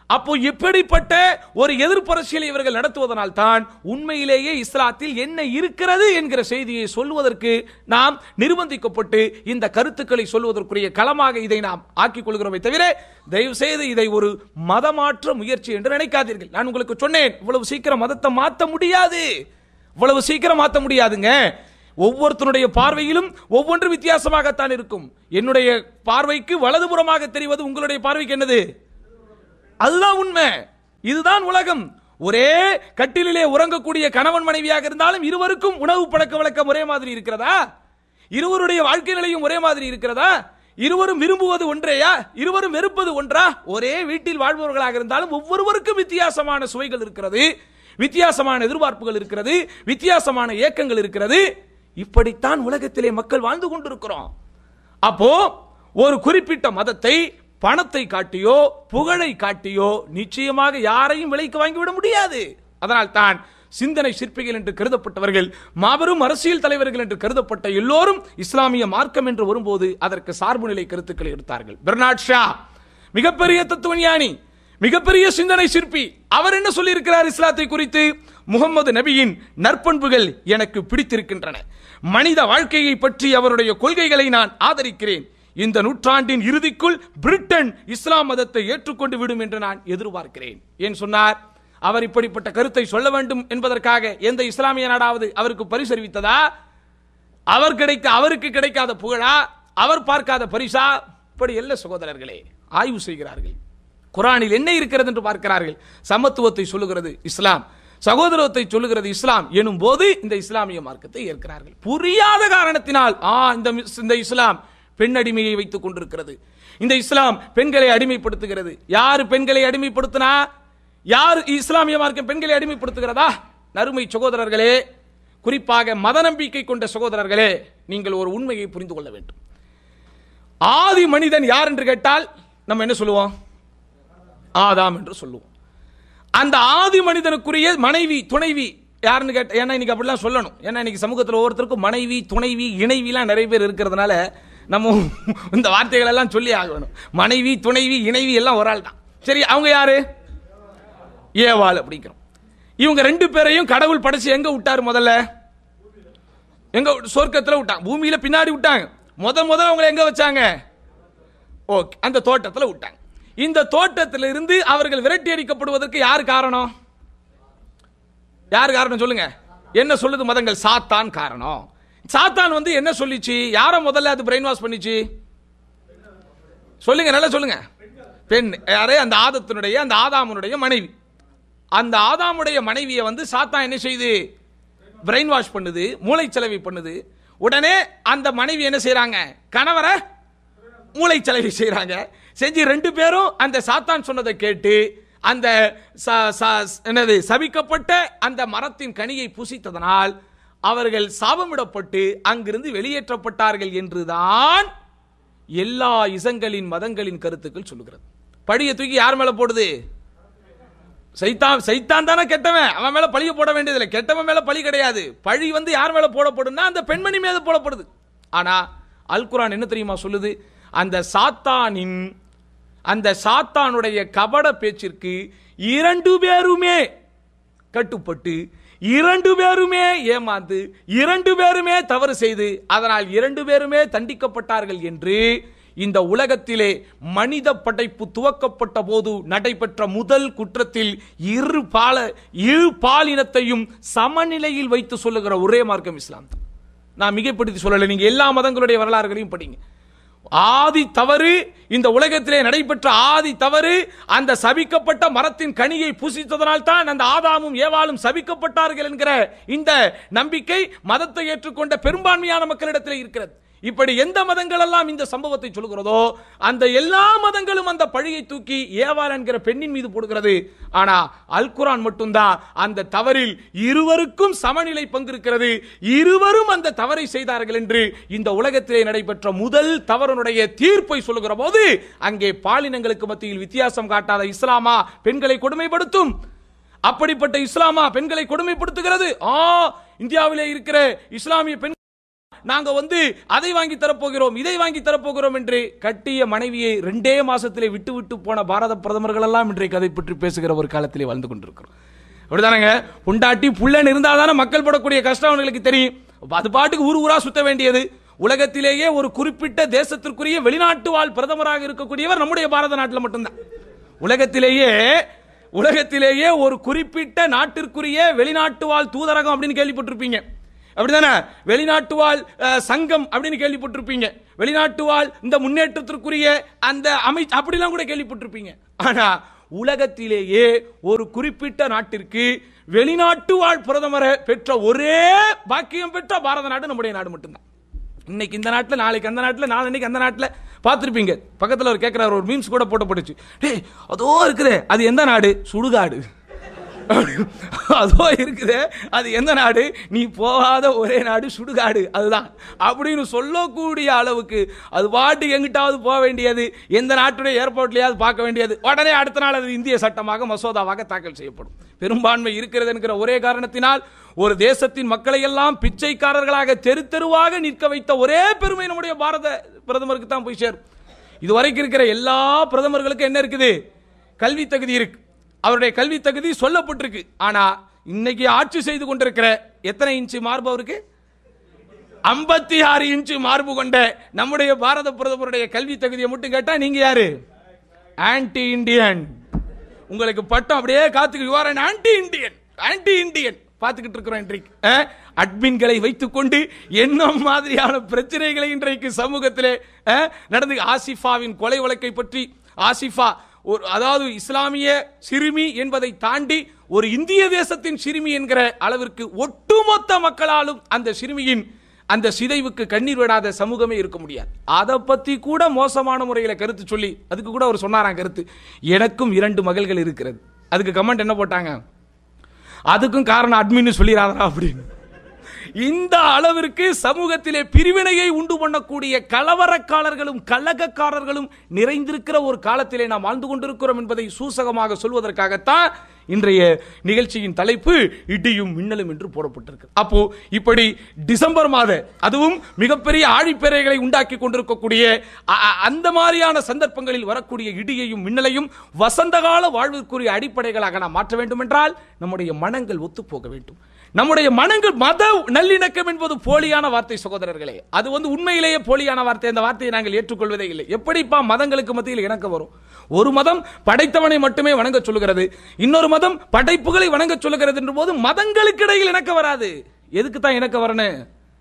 அப்போ இப்படிப்பட்ட ஒரு எதிர்ப்பரசியலை இவர்கள் நடத்துவதனால் தான் உண்மையிலேயே இஸ்லாத்தில் என்ன இருக்கிறது என்கிற செய்தியை சொல்வதற்கு நாம் நிர்பந்திக்கப்பட்டு இந்த கருத்துக்களை சொல்வதற்குரிய களமாக இதை நாம் ஆக்கிக் கொள்கிறோமே தவிர தயவு செய்து இதை ஒரு மதமாற்ற முயற்சி என்று நினைக்காதீர்கள். நான் உங்களுக்கு சொன்னேன், இவ்வளவு சீக்கிரம் மதத்தை மாற்ற முடியாது, இவ்வளவு சீக்கிரம் மாற்ற முடியாதுங்க. ஒவ்வொருத்தருடைய பார்வையிலும் ஒவ்வொன்று வித்தியாசமாகத்தான் இருக்கும். என்னுடைய பார்வைக்கு வலதுபுறமாக தெரிவது உங்களுடைய பார்வைக்கு என்னது? அதுதான் உண்மை. இதுதான் உலகம். ஒரே கட்டிலே உறங்கக்கூடிய கணவன் மனைவியாக இருந்தாலும் இருவருக்கும் உணவு பழக்க வழக்கம் ஒரே மாதிரி இருக்கிறதா? இருவருடைய வாழ்க்கை நிலையும் ஒரே மாதிரி இருக்கிறதா? இருவரும் விரும்புவது ஒன்றேயா? இருவரும் வெறுப்பது ஒன்றா? ஒரே வீட்டில் வாழ்பவர்களாக இருந்தாலும் ஒவ்வொருவருக்கும் வித்தியாசமான சுவைகள் இருக்கிறது, வித்தியாசமான எதிர்பார்ப்புகள் இருக்கிறது, வித்தியாசமான ஏக்கங்கள் இருக்கிறது. இப்படித்தான் உலகத்திலே மக்கள் வாழ்ந்து கொண்டிருக்கிறோம். அப்போ ஒரு குறிப்பிட்ட மதத்தை பணத்தை காட்டியோ புகழை காட்டியோ நிச்சயமாக யாரையும் விலைக்கு வாங்கிவிட முடியாது. அதனால் தான் சிந்தனை சிற்பிகள் என்று கருதப்பட்டவர்கள், மாபெரும் அரசியல் தலைவர்கள் என்று கருதப்பட்ட எல்லோரும் இஸ்லாமிய மார்க்கம் என்று வரும்போது அதற்கு சார்பு நிலை கருத்துக்களை எடுத்தார்கள். பெர்னார்ட் ஷா மிகப்பெரிய தத்துவஞானி, மிகப்பெரிய சிந்தனை சிற்பி. அவர் என்ன சொல்லி இருக்கிறார் இஸ்லாத்தை குறித்து? முகமது நபியின் நற்பண்புகள் எனக்கு பிடித்திருக்கின்றன, மனித வாழ்க்கையை பற்றி அவருடைய கொள்கைகளை நான் ஆதரிக்கிறேன், இந்த நூற்றாண்டின் இறுதிக்குள் பிரிட்டன் இஸ்லாம் மதத்தை ஏற்றுக்கொண்டு விடும் என்று நான் எதிர்பார்க்கிறேன். ஏன் சொன்னார்? அவர் இப்படிப்பட்ட கருத்தை சொல்ல வேண்டும் என்பதற்காக எந்த இஸ்லாமிய நாடாவது அவருக்கு பரிசறிவித்ததா? அவர் கிடைக்க அவருக்கு கிடைக்காத புகழா? அவர் பார்க்காத பரிசா? இப்படி எல்லா சகோதரர்களே ஆய்வு செய்கிறார்கள். குர்ஆனில் என்ன இருக்கிறது என்று பார்க்கிறார்கள். சமத்துவத்தை சொல்லுகிறது இஸ்லாம், சகோதரத்தை சொல்லுகிறது இஸ்லாம் எனும் போது இந்த இஸ்லாமிய மார்க்கத்தை ஏற்கிறார்கள். புரியாத காரணத்தினால் ஆ இந்த இஸ்லாம் பெண் அடிமையை வைத்துக் கொண்டிருக்கிறது, இந்த இஸ்லாம் பெண்களை அடிமைப்படுத்துகிறது. யார் பெண்களை அடிமைப்படுத்தினா? யார் இஸ்லாமிய மார்க்கம் பெண்களை அடிமைப்படுத்துகிறதா? நறுமை சகோதரர்களே, குறிப்பாக மத நம்பிக்கை கொண்ட சகோதரர்களே, நீங்கள் ஒரு உண்மையை புரிந்து கொள்ள வேண்டும். ஆதி மனிதன் யார் என்று கேட்டால் நம்ம என்ன சொல்லுவோம்? ஆதாம் என்று சொல்லுவோம். அந்த ஆதி மனிதனுக்குரிய மனைவி துணைவி யாருன்னு கேட்ட, ஏன்னா இன்னைக்கு அப்படிலாம் சொல்லணும். ஏன்னா இன்னைக்கு சமூகத்தில் ஒவ்வொருத்தருக்கும் மனைவி துணைவி இணைவிலாம் நிறைய பேர் இருக்கிறதுனால நம்ம இந்த வார்த்தைகள் எல்லாம் சொல்லி ஆகணும். மனைவி துணைவி இணைவி எல்லாம் ஒரு ஆள் தான். சரி, அவங்க யாரு? ஏவாள் அப்படிங்கிறோம். இவங்க ரெண்டு பேரையும் கடவுள் படைச்சு எங்க விட்டாரு? முதல்ல எங்க? சொர்க்கத்தில் விட்டாங்க. பூமியில பின்னாடி விட்டாங்க. முத முதல்ல அவங்களை எங்க வச்சாங்க? ஓகே, அந்த தோட்டத்தில் விட்டாங்க. இந்த தோட்டத்தில் இருந்து அவர்கள் விரட்டி அடிக்கப்படுவதற்கு யார் காரணம்? யார் காரணம் சொல்லுங்க? என்ன சொல்லுது மதங்கள்? சாத்தான் காரணம். சாத்தான் வந்து என்ன சொல்லிச்சு? யார முதல்ல அது பிரெயின் வாஷ் பண்ணிச்சு? சொல்லுங்க, நல்லா சொல்லுங்க. பெண். யாரே? அந்த ஆதத்தினுடைய அந்த ஆதாமுடைய மனைவி. அந்த ஆதாமுடைய மனைவியை வந்து சாத்தான் என்ன செய்து? பிரெயின் வாஷ் பண்ணுது, மூளைச்சலவை பண்ணுது. உடனே அந்த மனைவி என்ன செய்யறாங்க? கணவரை மூளைச்சலவை செய்யறாங்க. செஞ்சு ரெண்டு பேரும் அந்த சாத்தான் சொன்னதை கேட்டு அந்த என்னது சபிக்கப்பட்ட அந்த மரத்தின் கனியை புசித்ததனால் அவர்கள் சாபமிடப்பட்டு அங்கிருந்து வெளியேற்றப்பட்டார்கள் என்றுதான் எல்லா இசங்களின் மதங்களின் கருத்துக்கள் சொல்லுகிறது. பழியை தூக்கி யார் மேல போடுது? சைத்தான். சைத்தான் தானே கெட்டவன், அவன் மேல பழிய போட வேண்டியதில்லை. கெட்டவன் மேல பழி கிடையாது. பழி வந்து யார் மேல போடப்படும்னா அந்த பெண்மணி மேல போடப்படுது. ஆனா அல் குர்ஆன் என்ன தெரியுமா சொல்லுது? அந்த சாத்தானின் அந்த சாத்தானுடைய கபட பேச்சிற்கு இரண்டு பேருமே கட்டுப்பட்டு, இரண்டு பேருமே ஏமாந்து, இரண்டு பேருமே தவறு செய்து, அதனால் இரண்டு பேருமே தண்டிக்கப்பட்டார்கள் என்று இந்த உலகத்திலே மனித படைப்பு துவக்கப்பட்ட போது நடைபெற்ற முதல் குற்றத்தில் இரு பால இரு பாலினத்தையும் சமநிலையில் வைத்து சொல்லுகிற ஒரே மார்க்கம் இஸ்லாம் தான். நான் மிகைப்படுத்தி சொல்லலை, நீங்க எல்லா மதங்களுடைய வரலாறுகளையும் படிங்க. ஆதி தவறு, இந்த உலகத்திலே நடைபெற்ற ஆதி தவறு, அந்த சபிக்கப்பட்ட மரத்தின் கனியை புசித்ததனால் தான் அந்த ஆதாமும் ஏவாளும் சபிக்கப்பட்டார்கள் என்கிற இந்த நம்பிக்கை மதத்தை ஏற்றுக்கொண்ட பெரும்பான்மையான மக்களிடத்தில் இருக்கிறது. இப்படி எந்த மதங்கள் எல்லாம் இந்த சம்பவத்தை சொல்கிறதோ அந்த எல்லா மதங்களும் அந்த பழியை தூக்கி ஏவாள் என்கிற பெண்ணின் மீது போடுகிறது. ஆனா அல் குர்ஆன் மட்டும்தான் அந்த தவறில் இருவருக்கும் சமநிலை பங்கு இருக்கிறது, இருவரும் அந்த தவறை செய்தார்கள் என்று இந்த உலகத்திலே நடைபெற்ற முதல் தவறுடைய தீர்ப்பை சொல்லுகிற போது அங்கே பாலினங்களுக்கு மத்தியில் வித்தியாசம் காட்டாத இஸ்லாமா பெண்களை கொடுமைப்படுத்தும்? அப்படிப்பட்ட இஸ்லாமா பெண்களை கொடுமைப்படுத்துகிறது? ஆ இந்தியாவிலே இருக்கிற இஸ்லாமிய பெண் நாங்க வந்து அதை வாங்கி தரப்போகிறோம், இதை வாங்கி தரப்போகிறோம் என்று கட்டிய மனைவியை ரெண்டே மாசத்திலே விட்டு விட்டு போன பாரத பிரதமர்கள் எல்லாம் இன்றைக்கு அதை பற்றி பேசுகிற ஒரு காலத்திலே வாழ்ந்து கொண்டிருக்கிறோம். அப்படிதானங்க? பொண்டாட்டி புள்ளன் இருந்தால்தானே மக்கள் படக்கூடிய கஷ்டம் அவங்களுக்கு தெரியும். அது பாட்டுக்கு ஊர் ஊரா சுத்த வேண்டியது. உலகத்திலேயே ஒரு குறிப்பிட்ட தேசத்திற்குரிய வெளிநாட்டு வாழ் பிரதமராக இருக்கக்கூடியவர் நம்முடைய பாரத நாட்டில் மட்டும்தான். உலகத்திலேயே உலகத்திலேயே ஒரு குறிப்பிட்ட நாட்டிற்குரிய வெளிநாட்டு வாழ் தூதரகம் அப்படின்னு கேள்விப்பட்டிருப்பீங்க. அப்படிதானே? வெளிநாட்டு வாழ் சங்கம் அப்படின்னு கேள்விப்பட்டிருப்பீங்க. வெளிநாட்டு வாழ் இந்த முன்னேற்றத்திற்குரிய அந்த அமைச்சு அப்படிலாம் கூட கேள்விப்பட்டிருப்பீங்க. ஆனா உலகத்திலேயே ஒரு குறிப்பிட்ட நாட்டிற்கு வெளிநாட்டு வாழ் பிரதமரை பெற்ற ஒரே பாக்கியம் பெற்ற பாரத நாடு நம்முடைய நாடு மட்டும்தான். இன்னைக்கு இந்த நாட்டில், நாளைக்கு அந்த நாட்டில், நாளைக்கு அந்த நாட்டில் பார்த்துருப்பீங்க. பக்கத்தில் ஒரு கேட்குறாரு, ஒரு மீம்ஸ் கூட போட்டப்பட்டுச்சு. டேய் அதோ இருக்குது, அது எந்த நாடு? சுடுகாடு. அதோ இருக்குது, அது எந்த நாடு? நீ போகாத ஒரே நாடு சுடுகாடு, அதுதான் அப்படின்னு சொல்லக்கூடிய அளவுக்கு அது பாட்டு எங்கிட்டாவது போக வேண்டியது, எந்த நாட்டுடைய ஏர்போர்ட்லயாவது பார்க்க வேண்டியது, உடனே அடுத்த நாள் அது இந்திய சட்டமாக மசோதாவாக தாக்கல் செய்யப்படும். பெரும்பான்மை இருக்கிறது என்கிற ஒரே காரணத்தினால் ஒரு தேசத்தின் மக்களை எல்லாம் பிச்சைக்காரர்களாக தெரு தெருவாக நிற்க வைத்த ஒரே பெருமை நம்முடைய பாரத பிரதமருக்கு தான் போய் சேரும். இதுவரைக்கும் இருக்கிற எல்லா பிரதமர்களுக்கும் என்ன இருக்குது? கல்வி தகுதி இருக்கு, அவருடைய கல்வி தகுதி சொல்லப்பட்டிருக்கு. ஆனா இன்னைக்கு ஆட்சி செய்து கொண்டிருக்கிற எத்தனை இன்ச்சு மார்பு அவருக்கு? ஐம்பத்தி ஆறு இன்ச்சு மார்பு கொண்ட நம்முடைய பாரத பிரதமருடைய கல்வி தகுதியை மட்டும் கேட்டா நீங்க யாரு? Anti Indian. உங்களுக்கு பட்டம் அப்படியே காத்துக்கு ஆன்டி இந்தியன், ஆன்டி இந்தியன் பார்த்துக்கிட்டு இருக்கிறோம். இன்றைக்கு அட்மின்களை வைத்துக் கொண்டு என்ன மாதிரியான பிரச்சனைகளை இன்றைக்கு சமூகத்திலே நடந்து. ஆசிஃபாவின் கொலை வழக்கை பற்றி, ஆசிஃபா ஒரு அதாவது இஸ்லாமிய சிறுமி என்பதை தாண்டி ஒரு இந்திய தேசத்தின் சிறுமி என்கிற அளவிற்கு ஒட்டுமொத்த மக்களாலும் அந்த சிறுமியின் அந்த சிதைவுக்கு கண்ணீர் விடாத சமூகமே இருக்க முடியாது. அதை பத்தி கூட மோசமான முறையில் கருத்து சொல்லி, அதுக்கு கூட அவர் சொன்னாராம் கருத்து, எனக்கும் இரண்டு மகள்கள் இருக்கிறது. அதுக்கு கமெண்ட் என்ன போட்டாங்க? அதுக்கும் காரணம் அட்மின் சொல்லிடாதா அப்படின்னு. இந்த அளவிற்கு சமூகத்திலே பிரிவினையை உண்டு பண்ணக்கூடிய கலவரக்காரர்களும் கலகக்காரர்களும் நிறைந்திருக்கிற ஒரு காலத்திலே நாம் வாழ்ந்து கொண்டிருக்கிறோம் என்பதை சூசகமாக சொல்வதற்காகத்தான் இன்றைய நிகழ்ச்சியின் தலைப்பு இடியும் மின்னலும் என்று போடப்பட்டிருக்கு. அப்போ இப்படி டிசம்பர் மாத, அதுவும் மிகப்பெரிய ஆழிப்பேரைகளை உண்டாக்கி கொண்டிருக்கக்கூடிய அந்த மாதிரியான சந்தர்ப்பங்களில் வரக்கூடிய இடியையும் மின்னலையும் வசந்தகால வாழ்விற்குரிய அடிப்படைகளாக நாம் மாற்ற வேண்டும் என்றால் நம்முடைய மனங்கள் ஒத்து போக வேண்டும். நம்முடைய மனங்கள், மத நல்லிணக்கம் என்பது போலியான வார்த்தை சகோதரர்களே. அது வந்து உண்மையிலேயே போலியான வார்த்தை. அந்த வார்த்தையை நாங்கள் ஏற்றுக்கொள்வதே இல்லை. எப்படிப்பா மதங்களுக்கு மத்தியில் இணக்கம் வரும்? ஒரு மதம் படைத்தவனை மட்டுமே வணங்க சொல்லுகிறது, இன்னொரு மதம் படைப்புகளை வணங்க சொல்லுகிறது என்ற போது மதங்களுக்கு இடையில் இணக்கம் வராது. எதுக்கு தான் இணக்கம் வரணும்?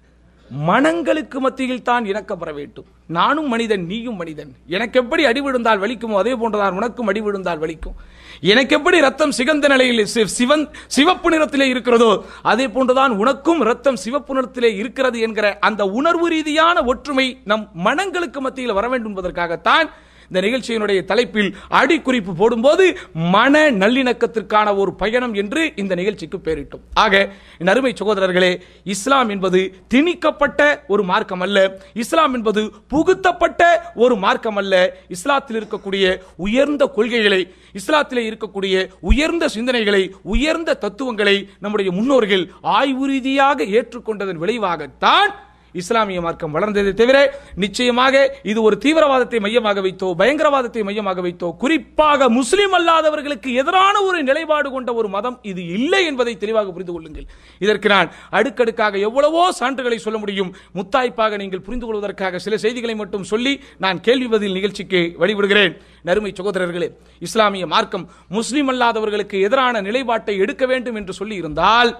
மனங்களுக்கு மத்தியில் தான் இணக்கம் வர வேண்டும். நானும் மனிதன், நீயும் மனிதன். எனக்கு எப்படி அடி விழுந்தால் வலிக்குமோ அதே போன்றுதான் உனக்கும் அடி விழுந்தால் வலிக்கும். எனக்கு எப்படி ரத்தம் சிகந்த நிலையில் சிவன் சிவப்பு நிறத்திலே இருக்கிறதோ அதே போன்றுதான் உனக்கும் ரத்தம் சிவப்பு நிறத்திலே இருக்கிறது என்கிற அந்த உணர்வு ரீதியான ஒற்றுமை நம் மனங்களுக்கு மத்தியில் வர வேண்டும் என்பதற்காகத்தான் இந்த நிகழ்ச்சியினுடைய தலைப்பில் அடிக்குறிப்பு போடும்போது மன நல்லிணக்கத்திற்கான ஒரு பயணம் என்று இந்த நிகழ்ச்சிக்கு பெயரிட்டோம். ஆக என் அருமை சகோதரர்களே, இஸ்லாம் என்பது திணிக்கப்பட்ட ஒரு மார்க்கம் அல்ல, இஸ்லாம் என்பது புகுத்தப்பட்ட ஒரு மார்க்கம் அல்ல. இஸ்லாத்தில் இருக்கக்கூடிய உயர்ந்த கொள்கைகளை, இஸ்லாத்திலே இருக்கக்கூடிய உயர்ந்த சிந்தனைகளை, உயர்ந்த தத்துவங்களை நம்முடைய முன்னோர்கள் ஆய்வு ரீதியாக ஏற்றுக்கொண்டதன் விளைவாகத்தான் இஸ்லாமிய மார்க்கம் வளர்ந்ததை தவிர நிச்சயமாக இது ஒரு தீவிரவாதத்தை மையமாக வைத்தோ, பயங்கரவாதத்தை மையமாக வைத்தோ, குறிப்பாக முஸ்லிம் அல்லாதவர்களுக்கு எதிரான ஒரு நிலைப்பாடு கொண்ட ஒரு மதம் இது இல்லை என்பதை தெளிவாக புரிந்து கொள்ளுங்கள். இதற்கு நான் அடுக்கடுக்காக எவ்வளவோ சான்றுகளை சொல்ல முடியும். முத்தாய்ப்பாக நீங்கள் புரிந்து கொள்வதற்காக சில செய்திகளை மட்டும் சொல்லி நான் கேள்வி பதில் நிகழ்ச்சிக்கு வழிவிடுகிறேன். நறுமை சகோதரர்களே, இஸ்லாமிய மார்க்கம் முஸ்லிம் அல்லாதவர்களுக்கு எதிரான நிலைப்பாட்டை எடுக்க வேண்டும் என்று சொல்லி இருந்தால்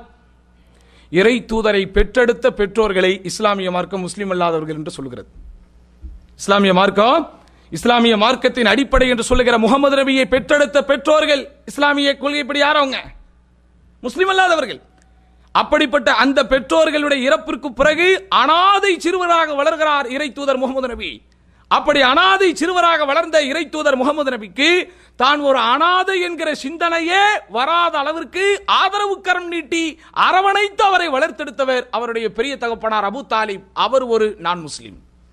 இறை தூதரை பெற்றெடுத்த பெற்றோர்களை இஸ்லாமிய மார்க்கம் முஸ்லிம் அல்லாதவர்கள் என்று சொல்கிறது. இஸ்லாமிய மார்க்கம், இஸ்லாமிய மார்க்கத்தின் அடிப்படை என்று சொல்லுகிற முகமது நபியை பெற்றெடுத்த பெற்றோர்கள் இஸ்லாமிய கொள்கைப்படி யாரவங்க? முஸ்லிம் அல்லாதவர்கள். அப்படிப்பட்ட அந்த பெற்றோர்களுடைய இறப்பிற்கு பிறகு அனாதை சிறுவராக வளர்கிறார் இறை தூதர் முகமது நபி. அப்படி அனாதை சிறுவராக வளர்ந்த இறை தூதர் முகமது நபிக்கு தான் ஒரு அனாதை என்கிற சிந்தனையே வராத அளவிற்கு ஆதரவு கரம் நீட்டி அரவணைத்து அவரை வளர்த்தெடுத்தவர் அவருடைய பெரிய தகப்பனார் அபு தாலிப். அவர் ஒரு நான் முஸ்லிம்.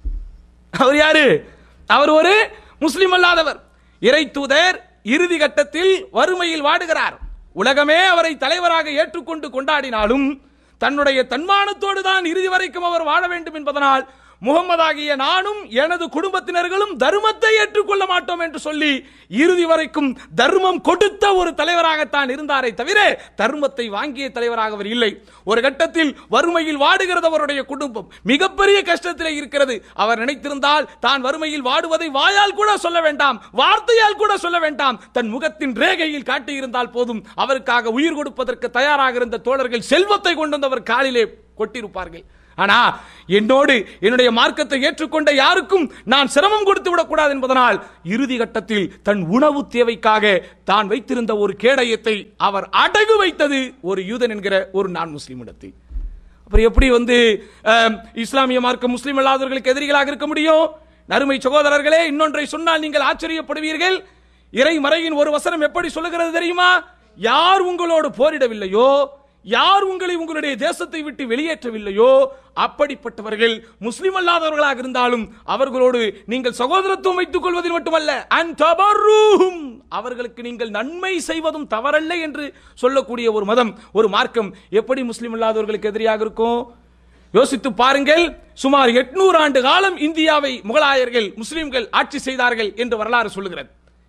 அவர் யாரு? அவர் ஒரு முஸ்லிம் அல்லாதவர். இறை தூதர் இறுதி கட்டத்தில் வறுமையில் வாடுகிறார். உலகமே அவரை தலைவராக ஏற்றுக்கொண்டு கொண்டாடினாலும் தன்னுடைய தன்மானத்தோடு தான் இறுதி வரைக்கும் அவர் வாழ வேண்டும் என்பதனால் முகமதாகிய நானும் எனது குடும்பத்தினர்களும் தர்மத்தை ஏற்றுக்கொள்ள மாட்டோம் என்று சொல்லி இறுதி வரைக்கும் தர்மம் கொடுத்த ஒரு தலைவராகத்தான் இருந்தாரே தவிர தர்மத்தை வாங்கிய தலைவராக அவர் இல்லை. ஒரு கட்டத்தில் வறுமையில் வாடுகிறது அவருடைய குடும்பம், மிகப்பெரிய கஷ்டத்தில் இருக்கிறது. அவர் நினைத்திருந்தால் தான் வறுமையில் வாடுவதை வாயால் கூட சொல்ல வேண்டாம், வார்த்தையால் கூட சொல்ல வேண்டாம், தன் முகத்தின் ரேகையில் காட்டியிருந்தால் போதும் அவருக்காக உயிர் கொடுப்பதற்கு தயாராக இருந்த தோழர்கள் செல்வத்தை கொண்டு வந்து அவர் காலிலே கொட்டியிருப்பார்கள். ஆனா என்னோடு என்னுடைய மார்க்கத்தை ஏற்றுக்கொண்ட யாருக்கும் நான் சிரமம் கொடுத்து விடக்கூடாது என்பதனால் இறுதி கட்டத்தில் தன் உணவு தேவைக்காக தான் வைத்திருந்த ஒரு கேடயத்தை அவர் அடகு வைத்தது ஒரு யூதன் என்கிற ஒரு நான் முஸ்லிம் இடத்தில். அப்புறம் எப்படி வந்து இஸ்லாமிய மார்க்கம் முஸ்லிம் அல்லாதவர்களுக்கு எதிரிகளாக இருக்க முடியும்? நறுமை சகோதரர்களே, இன்னொன்றை சொன்னால் நீங்கள் ஆச்சரியப்படுவீர்கள். இறைமறையின் ஒரு வசனம் எப்படி சொல்லுகிறது தெரியுமா? யார் உங்களோடு போரிடவில்லையோ, யார் உங்களை உங்களுடைய தேசத்தை விட்டு வெளியேற்றவில்லையோ அப்படிப்பட்டவர்கள் முஸ்லிம் அல்லாதவர்களாக இருந்தாலும் அவர்களோடு நீங்கள் சகோதரத்துவம் வைத்துக் கொள்வதில் மட்டுமல்ல, அவர்களுக்கு நீங்கள் நன்மை செய்வதும் தவறல்ல என்று சொல்லக்கூடிய ஒரு மதம், ஒரு மார்க்கம் எப்படி முஸ்லிம் அல்லாதவர்களுக்கு எதிரியாக இருக்கும்? யோசித்து பாருங்கள். சுமார் எட்நூறு ஆண்டு காலம் இந்தியாவை முகலாயர்கள் முஸ்லிம்கள் ஆட்சி செய்தார்கள் என்று வரலாறு சொல்லுகிறது.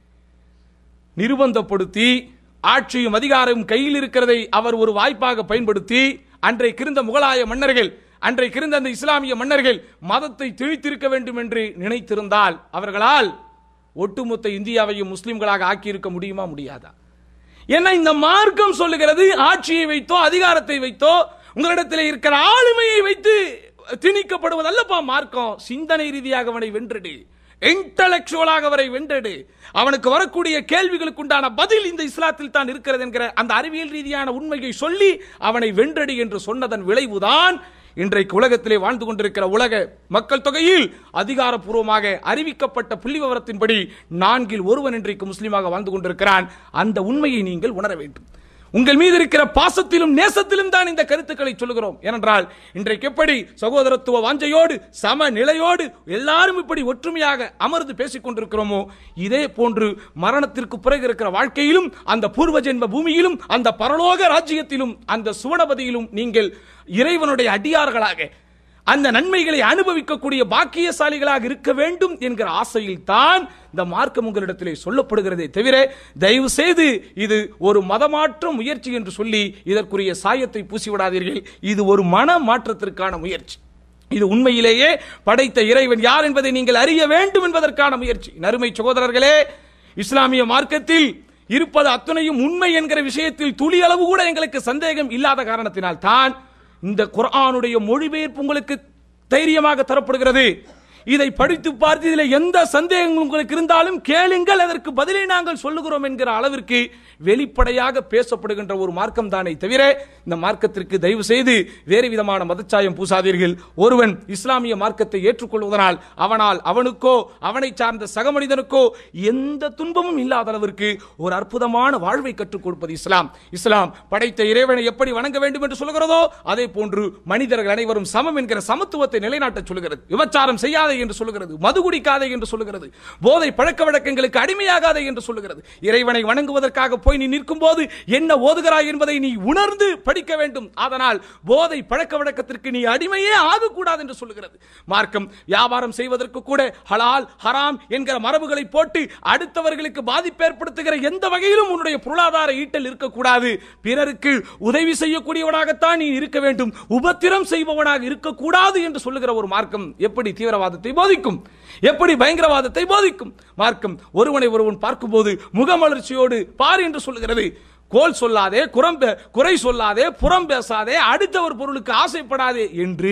நிர்பந்தப்படுத்தி ஆட்சியும் அதிகாரம் கையில் இருக்கிறதை அவர் ஒரு வாய்ப்பாக பயன்படுத்தி அன்றைக்கு இருந்த முகலாய மன்னர்கள், அன்றைக்கு இருந்த அந்த இஸ்லாமிய மன்னர்கள் மதத்தை திணித்திருக்க வேண்டும் என்று நினைத்திருந்தால் அவர்களால் ஒட்டுமொத்த இந்தியாவையும் முஸ்லிம்களாக ஆக்கியிருக்க முடியுமா? முடியாதா? ஏன்னா இந்த மார்க்கம் சொல்லுகிறது ஆட்சியை வைத்தோ அதிகாரத்தை வைத்தோ உங்களிடத்தில் இருக்கிற ஆளுமையை வைத்து திணிக்கப்படுவதல்லப்பா மார்க்கம். சிந்தனை ரீதியாக அவனை வென்றடு, இன்டலெக்சுவலாக அவரை வென்றடு, அவனுக்கு வரக்கூடிய கேள்விகளுக்கு உண்டான பதில் இந்த இஸ்லாத்தில் தான் இருக்கிறது என்கிற அந்த அறிவியல் ரீதியான உண்மையை சொல்லி அவனை வென்றடு என்று சொன்னதன் விளைவுதான் இன்றைக்கு உலகத்திலே வாழ்ந்து கொண்டிருக்கிற உலக மக்கள் தொகையில் அதிகாரப்பூர்வமாக அறிவிக்கப்பட்ட புள்ளி விவரத்தின்படி நான்கில் ஒருவன் இன்றைக்கு முஸ்லீமாக வாழ்ந்து கொண்டிருக்கிறான். அந்த உண்மையை நீங்கள் உணர வேண்டும். உங்கள் மீது இருக்கிற பாசத்திலும் நேசத்திலும் தான் இந்த கருத்துக்களை சொல்லுகிறோம். ஏனென்றால் இன்றைக்கு எப்படி சகோதரத்துவ வாஞ்சையோடு சம நிலையோடு எல்லாரும் இப்படி ஒற்றுமையாக அமர்ந்து பேசிக் கொண்டிருக்கிறோமோ, இதே போன்று மரணத்திற்கு பிறகு இருக்கிற வாழ்க்கையிலும் அந்த பூர்வ ஜென்ம பூமியிலும் அந்த பரலோக ராஜ்யத்திலும் அந்த சுவனபதியிலும் நீங்கள் இறைவனுடைய அடியார்களாக அந்த நன்மைகளை அனுபவிக்கக்கூடிய பாக்கியசாலிகளாக இருக்க வேண்டும் என்கிற ஆசையில் தான் இந்த மார்க்கம் உங்களிடத்திலே சொல்லப்படுகிறதே தவிர தயவு செய்து இது ஒரு மதமாற்ற முயற்சி என்று சொல்லி இதற்குரிய சாயத்தை பூசிவிடாதீர்கள். இது ஒரு மன மாற்றத்திற்கான முயற்சி. இது உண்மையிலேயே படைத்த இறைவன் யார் என்பதை நீங்கள் அறிய வேண்டும் என்பதற்கான முயற்சி. நறுமை சகோதரர்களே, இஸ்லாமிய மார்க்கத்தில் இருப்பது அத்தனையும் உண்மை என்கிற விஷயத்தில் துளி அளவு கூட எங்களுக்கு சந்தேகம் இல்லாத காரணத்தினால் தான் இந்த குர்ஆனுடைய மொழிபெயர்ப்பு உங்களுக்கு தைரியமாக தரப்படுகிறது. இதை படித்து பார்த்து இதில் எந்த சந்தேகங்கள் உங்களுக்கு இருந்தாலும் கேளுங்கள், அதற்கு பதிலை நாங்கள் சொல்லுகிறோம் என்கிற அளவிற்கு வெளிப்படையாக பேசப்படுகின்ற ஒரு மார்க்கம் தானே தவிர இந்த மார்க்கத்திற்கு தயவு செய்து வேறு விதமான மதச்சாயம் பூசாதீர்கள். ஒருவன் இஸ்லாமிய மார்க்கத்தை ஏற்றுக்கொள்வதனால் அவனால் அவனுக்கோ அவனை சார்ந்த சக மனிதனுக்கோ எந்த துன்பமும் இல்லாத அளவிற்கு ஒரு அற்புதமான வாழ்வை கற்றுக் கொடுப்பது இஸ்லாம். இஸ்லாம் படைத்த இறைவனை எப்படி வணங்க வேண்டும் என்று சொல்கிறதோ அதே போன்று மனிதர்கள் அனைவரும் சமம் என்கிற சமத்துவத்தை நிலைநாட்ட சொல்கிறது. விபச்சாரம் செய்யாதே என்று சொல்லுகிறது, மது குடிக்காதே என்று சொல்லுகிறது, போதை பழக்க வழக்கங்களுக்கு அடிமையாகாதே என்று சொல்லுகிறது. இறைவனை வணங்குவதற்காக போய் நீ நிற்கும் போது என்ன ஓதுகிறாய் என்பதை நீ உணர்ந்து படிக்க வேண்டும். அதனால் போதை பழக்க வழக்கத்திற்கு நீ அடிமையே ஆகக்கூடாது என்று சொல்லுகிறது. மார்க்கம் வியாபாரம் செய்வதற்கு கூட ஹலால் ஹராம் என்கிற மரபுகளை போட்டு அடுத்தவர்களுக்கு பாதிப்பு ஏற்படுத்துகிற எந்த வகையிலும் உன்னுடைய பொருளாதார ஈட்டல் இருக்கக்கூடாது. பிறருக்கு உதவி செய்யக்கூடியவனாகத்தான் நீ இருக்க வேண்டும், உபத்திரம் செய்பவனாக இருக்கக்கூடாது என்று சொல்லுகிற ஒரு மார்க்கம் எப்படி தீவிரவாதத்தை போதிக்கும், எப்படி பயங்கரவாதத்தை போதிக்கும்? மார்க்கம் ஒருவனை ஒருவன் பார்க்கும்போது முகமலர்ச்சியோடு பார் என்று சொல்லுகிறது. கோல் சொல்லாதே, குறை சொல்லாதே, புறம் பேசாதே, அடுத்த ஒரு பொருளுக்கு ஆசைப்படாதே என்று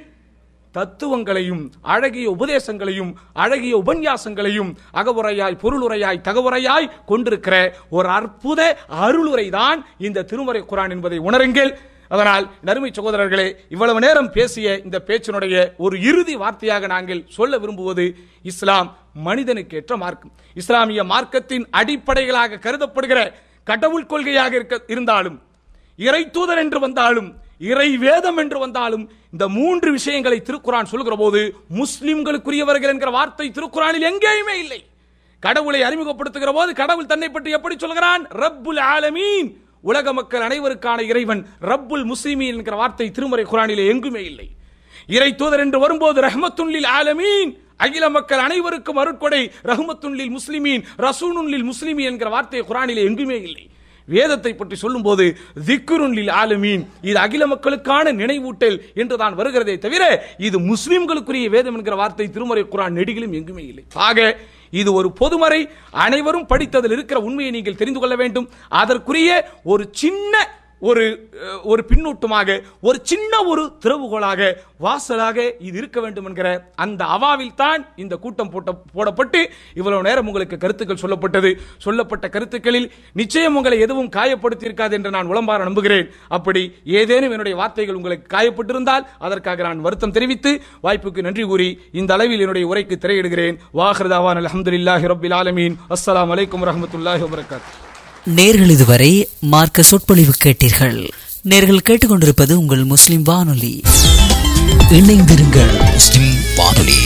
தத்துவங்களையும் அழகிய உபதேசங்களையும் அழகிய உபன்யாசங்களையும் அகவுரையாய் பொருளுரையாய் தகவுரையாய் கொண்டிருக்கிற ஒரு அற்புத அருளுரை தான் இந்த திருமறை குர்ஆன் என்பதை உணருங்கள். அதனால் நறுமை சகோதரர்களே, இவ்வளவு நேரம் பேசிய இந்த பேச்சினுடைய ஒரு இறுதி வார்த்தையாக நாங்கள் சொல்ல விரும்புவது, இஸ்லாம் மனிதனுக்கு ஏற்ற மார்க்கம். இஸ்லாமிய மார்க்கத்தின் அடிப்படைகளாக கருதப்படுகிற கடவுள் கொள்கையாக இருக்க இருந்தாலும், இறை தூதர் என்று வந்தாலும், இறை வேதம் என்று வந்தாலும், இந்த மூன்று விஷயங்களை திருக்குர்ஆன் சொல்லுகிற போது முஸ்லிம்களுக்குரியவர்கள் என்கிற வார்த்தை திருக்குர்ஆனில் எங்கேயுமே இல்லை. கடவுளை அறிமுகப்படுத்துகிற போது கடவுள் தன்னை பற்றி எப்படி சொல்கிறான்? ரப்புல் ஆலமீன், உலக மக்கள் அனைவருக்கான இறைவன் ரப்புல் முஸ்லிமீன் என்கிற வார்த்தை திருமறை குர்ஆனிலே எங்குமே இல்லை. இறை தூதர் என்று வரும்போது ரஹ்மத்துல் லில் ஆலமீன், அகில மக்கள் அனைவருக்கும் அருட்கொடை ரஹ்மத்துல் லில் முஸ்லிமீன், ரசூலுல் லில் முஸ்லிமீன் என்கிற வார்த்தை குர்ஆனிலே எங்குமே இல்லை. வேதத்தை பற்றி சொல்லும் போது திக்ருன் லில் ஆலமீன், இது அகில மக்களுக்கான நினைவூட்டல் என்று தான் வருகிறதே தவிர இது முஸ்லிம்களுக்குரிய வேதம் என்கிற வார்த்தை திருமறை குர்ஆன் நெடுகிலும் எங்குமே இல்லை. ஆக இது ஒரு பொதுமறை, அனைவரும் படித்ததில் இருக்கிற உண்மையை நீங்கள் தெரிந்து கொள்ள வேண்டும். அதற்குரிய ஒரு சின்ன ஒரு ஒரு பின்னூட்டமாக, ஒரு சின்ன ஒரு திறவுகோலாக, வாசலாக இது இருக்க வேண்டும் என்கிற அந்த அவாவில் தான் இந்த கூட்டம் போட்ட போடப்பட்டு இவ்வளவு நேரம் உங்களுக்கு கருத்துக்கள் சொல்லப்பட்டது. சொல்லப்பட்ட கருத்துக்களில் நிச்சயம் உங்களை எதுவும் காயப்படுத்தி இருக்காது என்று நான் உளம்பார நம்புகிறேன். அப்படி ஏதேனும் என்னுடைய வார்த்தைகள் உங்களுக்கு காயப்பட்டிருந்தால் அதற்காக நான் வருத்தம் தெரிவித்து வாய்ப்புக்கு நன்றி கூறி இந்த அளவில் என்னுடைய உரைக்கு திரையிடுகிறேன். வாஹிருதாவான் அல்ஹம்துலில்லாஹி ரப்பில் ஆலமீன். அஸ்ஸலாமு அலைக்கும் வரஹ்மத்துல்லாஹி வபரகாத்துஹு. நேர்கள் இதுவரை மார்க்க சொற்பொழிவு கேட்டீர்கள். நேர்கள் கேட்டுக்கொண்டிருப்பது உங்கள் முஸ்லிம் வானொலி. இணைந்திருங்கள் முஸ்லிம் வானொலி.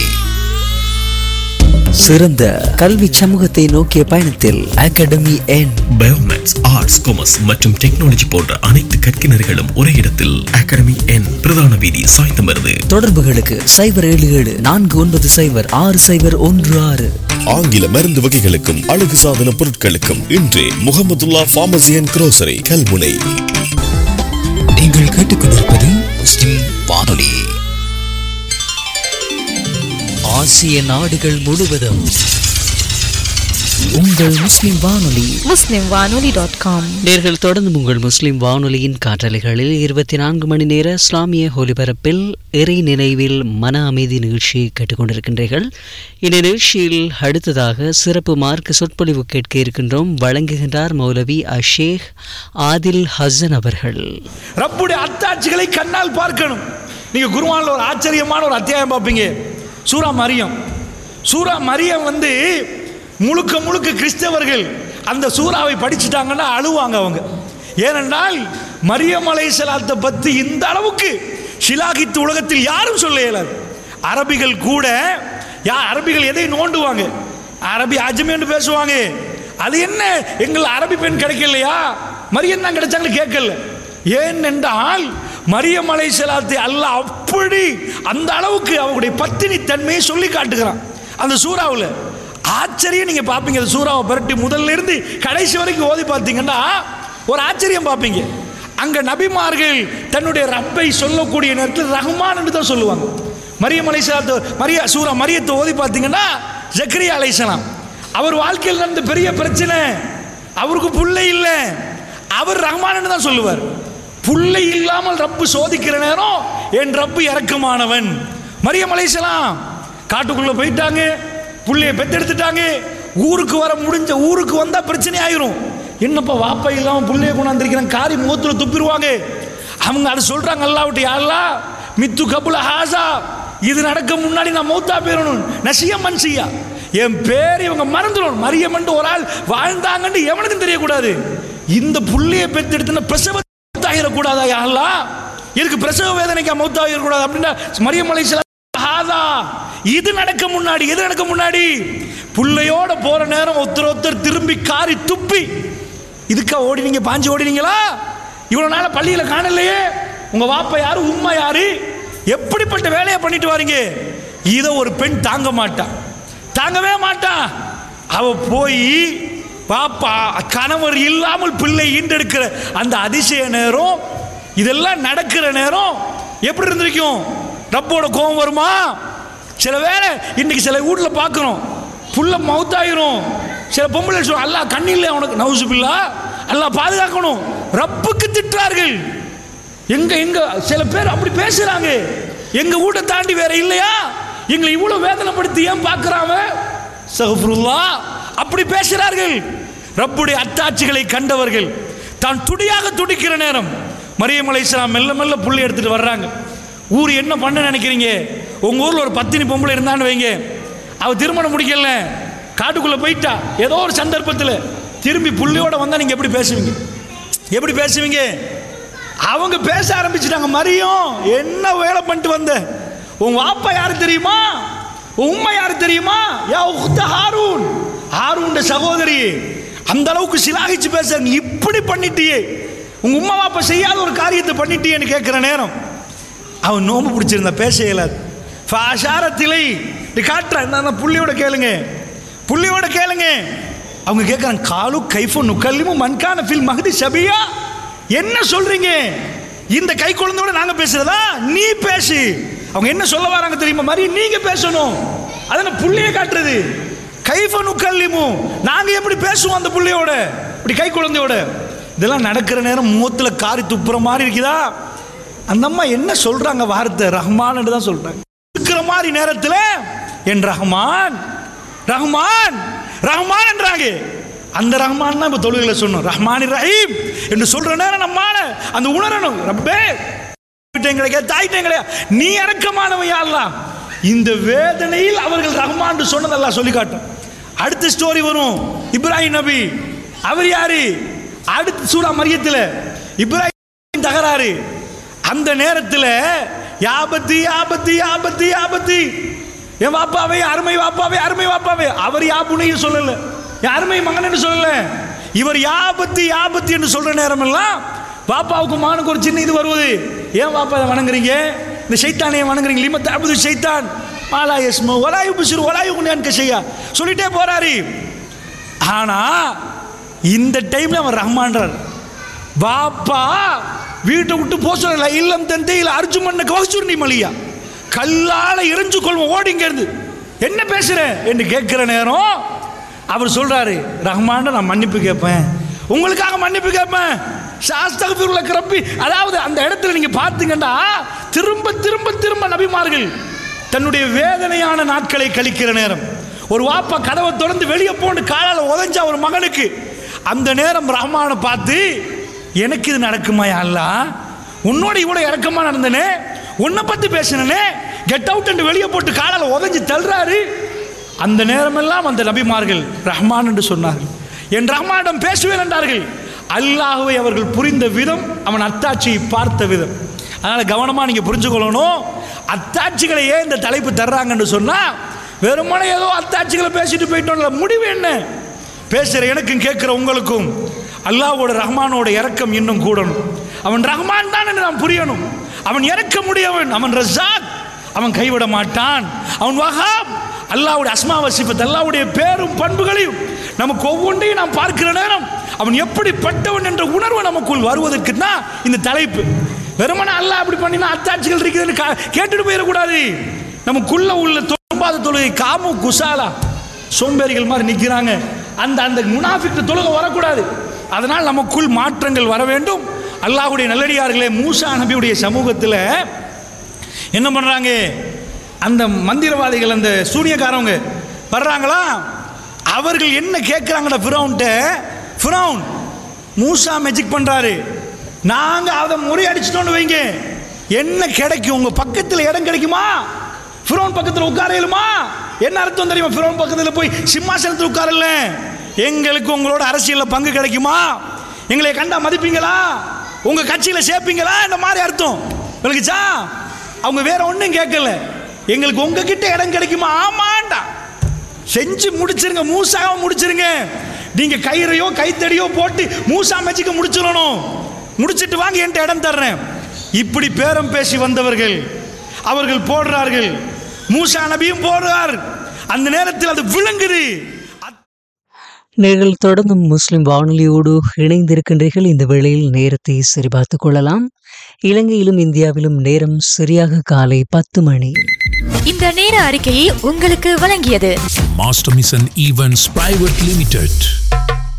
சிறந்த கல்வி சமூகத்தை நோக்கிய பயணத்தில் அகாடமி என் பயோமேக்ஸ், ஆர்ட்ஸ், காமர்ஸ் மற்றும் டெக்னாலஜி போன்ற அனைத்து கற்கினர்களும் ஒரே இடத்தில் அகாடமி என், பிரதான வீதி, சாய்ந்தமருது. தொடர்புகளுக்கு சைபர் ஏழு ஏழு நான்கு ஒன்பது சைபர் ஆறு சைபர் ஒன்று ஆறு. ஆங்கில மருந்து வகைகளுக்கும் அழகு சாதன பொருட்களுக்கும் இன்றே Mahmudullah pharmacy and grocery, Kalmunai. நீங்கள் கேட்டுக்கொண்டிருப்பது முஸ்லிம் வானொலி. ஆசிய நாடுகள் முழுவதும் உங்கள் முஸ்லிம் வானொலி முஸ்லிம் வானொலி டாட் காம். நேர்கள் தொடர்ந்து உங்கள் முஸ்லிம் வானொலியின் காற்றலைகளில் இருபத்தி நான்கு மணி நேர இஸ்லாமிய ஒலிபரப்பில் இறை நினைவில் மன அமைதி நிகழ்ச்சியை கேட்டுக்கொண்டிருக்கின்றீர்கள். இந்த நிகழ்ச்சியில் அடுத்ததாக சிறப்பு மார்க்க சொற்பொழிவு கேட்க இருக்கின்றோம். வழங்குகின்றார் மௌலவி அஷேக் ஆதில் ஹசன் அவர்கள். ரப்புடைய அத்தாட்சிகளை கண்ணால் பார்க்கணும். நீங்க குர்ஆன்ல ஒரு ஆச்சரியமான ஒரு அத்தியாயம் பார்ப்பீங்க, சூரா மரியம். சூரா மரியம் வந்து முழுக்க முழுக்க கிறிஸ்தவர்கள் அந்த சூறாவை படிச்சுட்டாங்கன்னா அழுவாங்க அவங்க. ஏனென்றால் மரியம் அலைஹிஸ்ஸலாத்தை பற்றி இந்த அளவுக்கு ஷிலாகித்து உலகத்தில் யாரும் சொல்ல இயலாது. அரபிகள் கூட, யா அரபிகள் எதை நோண்டுவாங்க, அரபி அஜ்மீன்னு பேசுவாங்க. அது என்ன, எங்கள் அரபி பெண் கிடைக்கலையா, மரியம் தான் கிடைச்சாங்கன்னு கேட்கல. ஏன் என்றால் மரியம் அலைஹிஸ்ஸலாத்தை அல்லாஹ் அப்படி அந்த அளவுக்கு அவங்களுடைய பத்தினி தன்மையை சொல்லி காட்டுகிறான் அந்த சூறாவில். ஆச்சரியம் நீங்க பார்ப்பீங்க. அந்த சூறாவை பரட்டி முதல்ல இருந்து கடைசி வரைக்கும் ஓதி பார்த்தீங்கன்னா ஒரு ஆச்சரியம் பார்ப்பீங்க. அங்க நபிமார்கள் தன்னுடைய ரப்பை சொல்லக்கூடிய நேரத்தில் ரஹ்மான் என்று தான் சொல்லுவாங்க. மரியம் அலைஹிஸ்ஸலாத்து மரியா சூரா மரியத்தை ஓதி பார்த்தீங்கன்னா ஜக்கரியா அலைஹிஸ்ஸலாம் அவர் வாழ்க்கையில் நடந்த பெரிய பிரச்சனை, அவருக்கு புள்ளை இல்லை, அவர் ரஹ்மான் தான் சொல்லுவார். புள்ளை இல்லாமல் ரப்பு சோதிக்கிற நேரம் என் ரப்பு இரக்கமானவன். மரியம் அலைஹிஸ்ஸலாம் காட்டுக்குள்ள போயிட்டாங்க, புள்ளைய பெத்தெடுத்துட்டாங்க. ஊருக்கு வர முடிஞ்ச ஊருக்கு வந்தா பிரச்சனை ஆயிரும். என்னப்பா வாப்பா இல்லாம புள்ளைய கொண்டாந்துருக்கிறான், காரி முகத்துல துப்பிடுவாங்க. அவங்க அதை சொல்றாங்க, அல்லாஹ்விட்டு யா அல்லாஹ் மித்து கபுல ஹாசா, இது நடக்க முன்னாடி நான் மௌத்தா போயிடணும், நசியா மன்சியா, என் பேர் இவங்க மறந்துடும். மரியம் என்று ஒரு ஆள் வாழ்ந்தாங்கன்னு எவனுக்கும் தெரியக்கூடாது. இந்த புள்ளைய பெத்தெடுத்துன பிரசவ ஆகிடக்கூடாதா யா அல்லாஹ், இதுக்கு பிரசவ வேதனைக்கு மௌத்தாகிடக்கூடாது அப்படின்னா மரியம் அலைஹிஸ்ஸலாம் இது நடக்க முன்னாடி, எது நடக்க முன்னாடி, புள்ளையோட போற நேரம் ஒருத்தர் ஒருத்தர் திரும்பி காரி துப்பி, இதுக்கா ஓடினீங்க, பாஞ்சு ஓடினீங்களா, இவ்வளவு நாள பள்ளியில காணலையே, உங்க வாப்பா யாரு, உம்மா யாரு, எப்படிப்பட்ட வேலையை பண்ணிட்டு வாரீங்க. இதை ஒரு பெண் தாங்க மாட்டா, தாங்கவே மாட்டா. அவ போய் பாப்பா கணவர் இல்லாமல் பிள்ளை ஈண்டெடுக்கிற அந்த அதிசய நேரம், இதெல்லாம் நடக்கிற நேரம் எப்படி இருந்திருக்கும்? ரப்போட கோபம் வருமா? சில வேளை இன்னைக்கு சில வீட்டில் பார்க்குறோம், புள்ள மவுத்தாயிரும். சில பொம்பளை சொல்லுவோம், அல்லாஹ் கண்ணில்லை உனக்கு, நவுசுபில்லா, அல்லாஹ் பாதுகாக்கணும், ரப்புக்கு திட்டுறார்கள். எங்க எங்க சில பேர் அப்படி பேசுறாங்க. எங்க வீட்டை தாண்டி வேற இல்லையா, எங்களை இவ்வளவு வேதனைப்படுத்தி ஏன் பார்க்கிறாங்க, சஹ்ஃபிருல்லாஹ், அப்படி பேசுறார்கள். ரப்புடைய அத்தாட்சிகளை கண்டவர்கள் தான் துடியாக துடிக்கிற நேரம் மரியம் அலைஹிஸ்ஸலாம் மெல்ல மெல்ல புள்ளி எடுத்துட்டு வர்றாங்க. ஊர் என்ன பண்ண நினைக்கிறீங்க? உங்க ஊர்ல ஒரு பத்தினி பொம்பளை இருந்தான்னு வைங்க, அவ திருமணம் முடிக்கல, காட்டுக்குள்ள போயிட்டா, ஏதோ ஒரு சந்தர்ப்பத்தில் திரும்பி புள்ளியோட வந்தா நீங்க எப்படி பேசுவீங்க? எப்படி பேசுவீங்க? அவங்க பேச ஆரம்பிச்சுட்டாங்க, மரியம் என்ன வேலை பண்ணிட்டு வந்த, உங்க வாப்பா யாரு தெரியுமா, உம்மா யாரு தெரியுமா, யா உக்த ஹாரூன், ஹாரூன் சகோதரி, அந்த அளவுக்கு சிலாகிச்சு பேச, இப்படி பண்ணிட்டியே, உங்க உம்மா அப்பா செய்யாத ஒரு காரியத்தை பண்ணிட்டேன்னு கேட்குற நேரம் அவன் நோம்பு பிடிச்சிருந்தா பேச இயலாது. ஃபாஷாரத்திலை இப்படி காட்டுறேன், நான் புள்ளியோட கேளுங்க, புள்ளியோட கேளுங்க. அவங்க கேட்குறாங்க, காலு கைஃபு நுக்கல்லிமும் மன்கான ஃபில் மஹதி சபியா, என்ன சொல்றீங்க? இந்த கை குழந்தையோட நாங்க பேசுறதா? நீ பேசு. அவங்க என்ன சொல்ல வராங்க தெரியுமா? மாதிரி நீங்க பேசணும். அதனால புள்ளியை காட்டுறது. கைஃபு நுக்கல்லிமு, நாங்க எப்படி பேசுவோம் அந்த புள்ளியோட, இப்படி கை குழந்தையோட. இதெல்லாம் நடக்கிற நேரம் முகத்துல காரி துப்புற மாதிரி இருக்குதா? அந்த அம்மா என்ன சொல்றாங்க? வார்த்தை ரஹ்மான் தான் சொல்றாங்க. இருக்கிற மாதிரி நேரத்தில் என் ரஹ்மான் ரஹ்மான் ரஹ்மான் என்றாங்க. அந்த ரஹ்மான் தான் இப்போ தொழுகையில சொன்னோம், ரஹ்மான் ரஹீம் என்று சொல்ற நேரம் நம்மால அந்த உணரணும். ரப்பே கிடைக்க தாய்ட்டேன் கிடையாது, நீ இறக்கமானவன் யா அல்லாஹ். இந்த வேதனையில் அவர்கள் ரஹ்மான் சொன்னதெல்லாம் சொல்லி காட்டும். அடுத்த ஸ்டோரி வரும், இப்ராஹிம் நபி. அவர் யாரு? அடுத்த சூரா மரியத்தில் இப்ராஹிம் தகராறு. அந்த நேரத்தில் யாபத்தி யாபத்தி யாபத்தி யாபத்தி, என் வாப்பாவே அருமை வாப்பாவே அருமை வாப்பாவே. அவர் யாபுனையும் சொல்லல, என் அருமை மகன் என்று சொல்லல. இவர் யாபத்தி யாபத்தி என்று சொல்ற நேரம் எல்லாம் பாப்பாவுக்கு மகனுக்கு ஒரு சின்ன இது வருவது. ஏன் பாப்பா வணங்குறீங்க? இந்த சைத்தானையை வணங்குறீங்க. லிமத் அபுது சைத்தான் மாலா யஸ்மு வலாயு புசிறு வலாயு குனியான் கஷையா சொல்லிட்டே போறாரு. ஆனா இந்த டைம்ல அவன் ரஹ்மான்றார். பாப்பா வீட்டை விட்டு போக சொல்லல, இல்லம் தந்தையில் அர்ஜுமன்ன கவசூர்ணி மலியா, கல்லால எரிஞ்சு கொள்வோம் ஓடிங்க இருந்து. என்ன பேசுற என்று கேட்கிற நேரம் அவர் சொல்றாரு, ரஹ்மான் நான் மன்னிப்பு கேட்பேன், உங்களுக்காக மன்னிப்பு கேட்பேன். சாஸ்தகபிருள்ள கிரப்பி. அதாவது அந்த இடத்துல நீங்க பார்த்தீங்கன்னா திரும்ப திரும்ப திரும்ப நபிமார்கள் தன்னுடைய வேதனையான நாட்களை கழிக்கிற நேரம், ஒரு வாப்பா கதவை திறந்து வெளியே போன்னு காலால உதஞ்சா ஒரு மகனுக்கு, அந்த நேரம் ரஹ்மானை பார்த்து எனக்கு இது நடக்குமா யா அல்லாஹ், உன்னோட இவ்வளோ இறக்கமா நடந்தனே, உன்னை பத்தி பேசினே, கெட் அவுட் என்று வெளியே போட்டு காலால உதஞ்சி தள்ளுறாரு. அந்த நேரமெல்லாம் அந்த நபிமார்கள் ரஹ்மான் என்று சொன்னார்கள். என் ரஹ்மானிடம் பேசுவேன் என்றார்கள். அல்லாஹ்வை அவர்கள் புரிந்த விதம், அவன் அத்தாட்சியை பார்த்த விதம். அதனால கவனமா நீங்க புரிஞ்சுக்கொள்ளணும். அத்தாட்சிகளை ஏன் இந்த தலைப்பு தர்றாங்கன்னு சொன்னா, வெறுமனே ஏதோ அத்தாட்சிகளை பேசிட்டு போயிட்டோம்ல, முடிவு என்ன? பேசுற எனக்கும் கேட்கிற உங்களுக்கும் அல்லாஹ்வோட ரஹ்மானோட இறக்கம் இன்னும் கூடணும். அவன் ரஹ்மான் தான் என்று நாம் புரியணும். அவன் இறக்க முடியவன், அவன் ரஸாக், அவன் கைவிட மாட்டான், அவன் வஹாப். அல்லாஹ்வுடைய அஸ்மா வசிஃபத், அல்லாஹ்வுடைய பேரும் பண்புகளையும் நமக்கு ஒவ்வொன்றையும் நாம் பார்க்கிற நேரம் அவன் எப்படிப்பட்டவன் என்ற உணர்வு நமக்குள் வருவதற்கு தான் இந்த தலைப்பு. வெறுமனே அல்லாஹ் அப்படி பண்ணினா அத்தாட்சிகள் இருக்குதுன்னு கேட்டுட்டு போயிடக்கூடாது. நமக்குள்ள உள்ள தொழும்பாத தொழுகை காமு குசாலா சோம்பேறிகள் மாதிரி நிற்கிறாங்க, அந்த அந்த முனாஃபிக் தொழுகை வரக்கூடாது. அதனால் நமக்குள் மாற்றங்கள் வர வேண்டும். அல்லாஹ்வுடைய நல்லடியார்களே, மூசா நபியுடைய சமூகத்தில் என்ன பண்ணுறாங்க? அந்த மந்திரவாதிகள், அந்த சூனியக்காரவங்க வர்றாங்களா, அவர்கள் என்ன கேட்குறாங்கடா ஃபிரௌன்ட்ட, ஃபிரௌன் மூசா மேஜிக் பண்ணுறாரு, நாங்கள் அதை முறியடிச்சிட்டோன்னு வைங்க, என்ன கிடைக்கும்? உங்கள் பக்கத்தில் இடம் கிடைக்குமா? ஃபிரௌன் பக்கத்தில் உட்காரலுமா? என்ன அர்த்தம் தெரியுமா? ஃபிரௌன் பக்கத்தில் போய் சிம்மாசனத்தில் உட்காரல, எங்களுக்கு உங்களோட அரசியலில் பங்கு கிடைக்குமா? எங்களை கண்டா மதிப்பீங்களா? உங்க கட்சியில் சேர்ப்பீங்களா? இந்த மாதிரி அர்த்தம் விளக்குச்சா? அவங்க வேற ஒன்றும் கேட்கல, எங்களுக்கு உங்ககிட்ட இடம் கிடைக்குமா? ஆமாண்டா, செஞ்சு முடிச்சிருங்க, மூசாவை முடிச்சிருங்க. நீங்க கயிறையோ கைத்தடியோ போட்டு மூசா மேஜிக்க முடிச்சிடணும், முடிச்சிட்டு வாங்க என்கிட்ட இடம் தர்றேன். இப்படி பேரம் பேசி வந்தவர்கள் அவர்கள் போடுறார்கள், மூசா நபியும் போடுறார். அந்த நேரத்தில் அது விளங்குது. நீங்கள் தொடர்ந்து முஸ்லிம் வானொலியோடு இணைந்திருக்கின்றீர்கள். இந்த வேளையில் நேரத்தை சரிபார்த்துக் கொள்ளலாம். இலங்கையிலும் இந்தியாவிலும் நேரம் சரியாக காலை பத்து மணி. இந்த நேர அறிக்கையை உங்களுக்கு வழங்கியது master mission events private limited.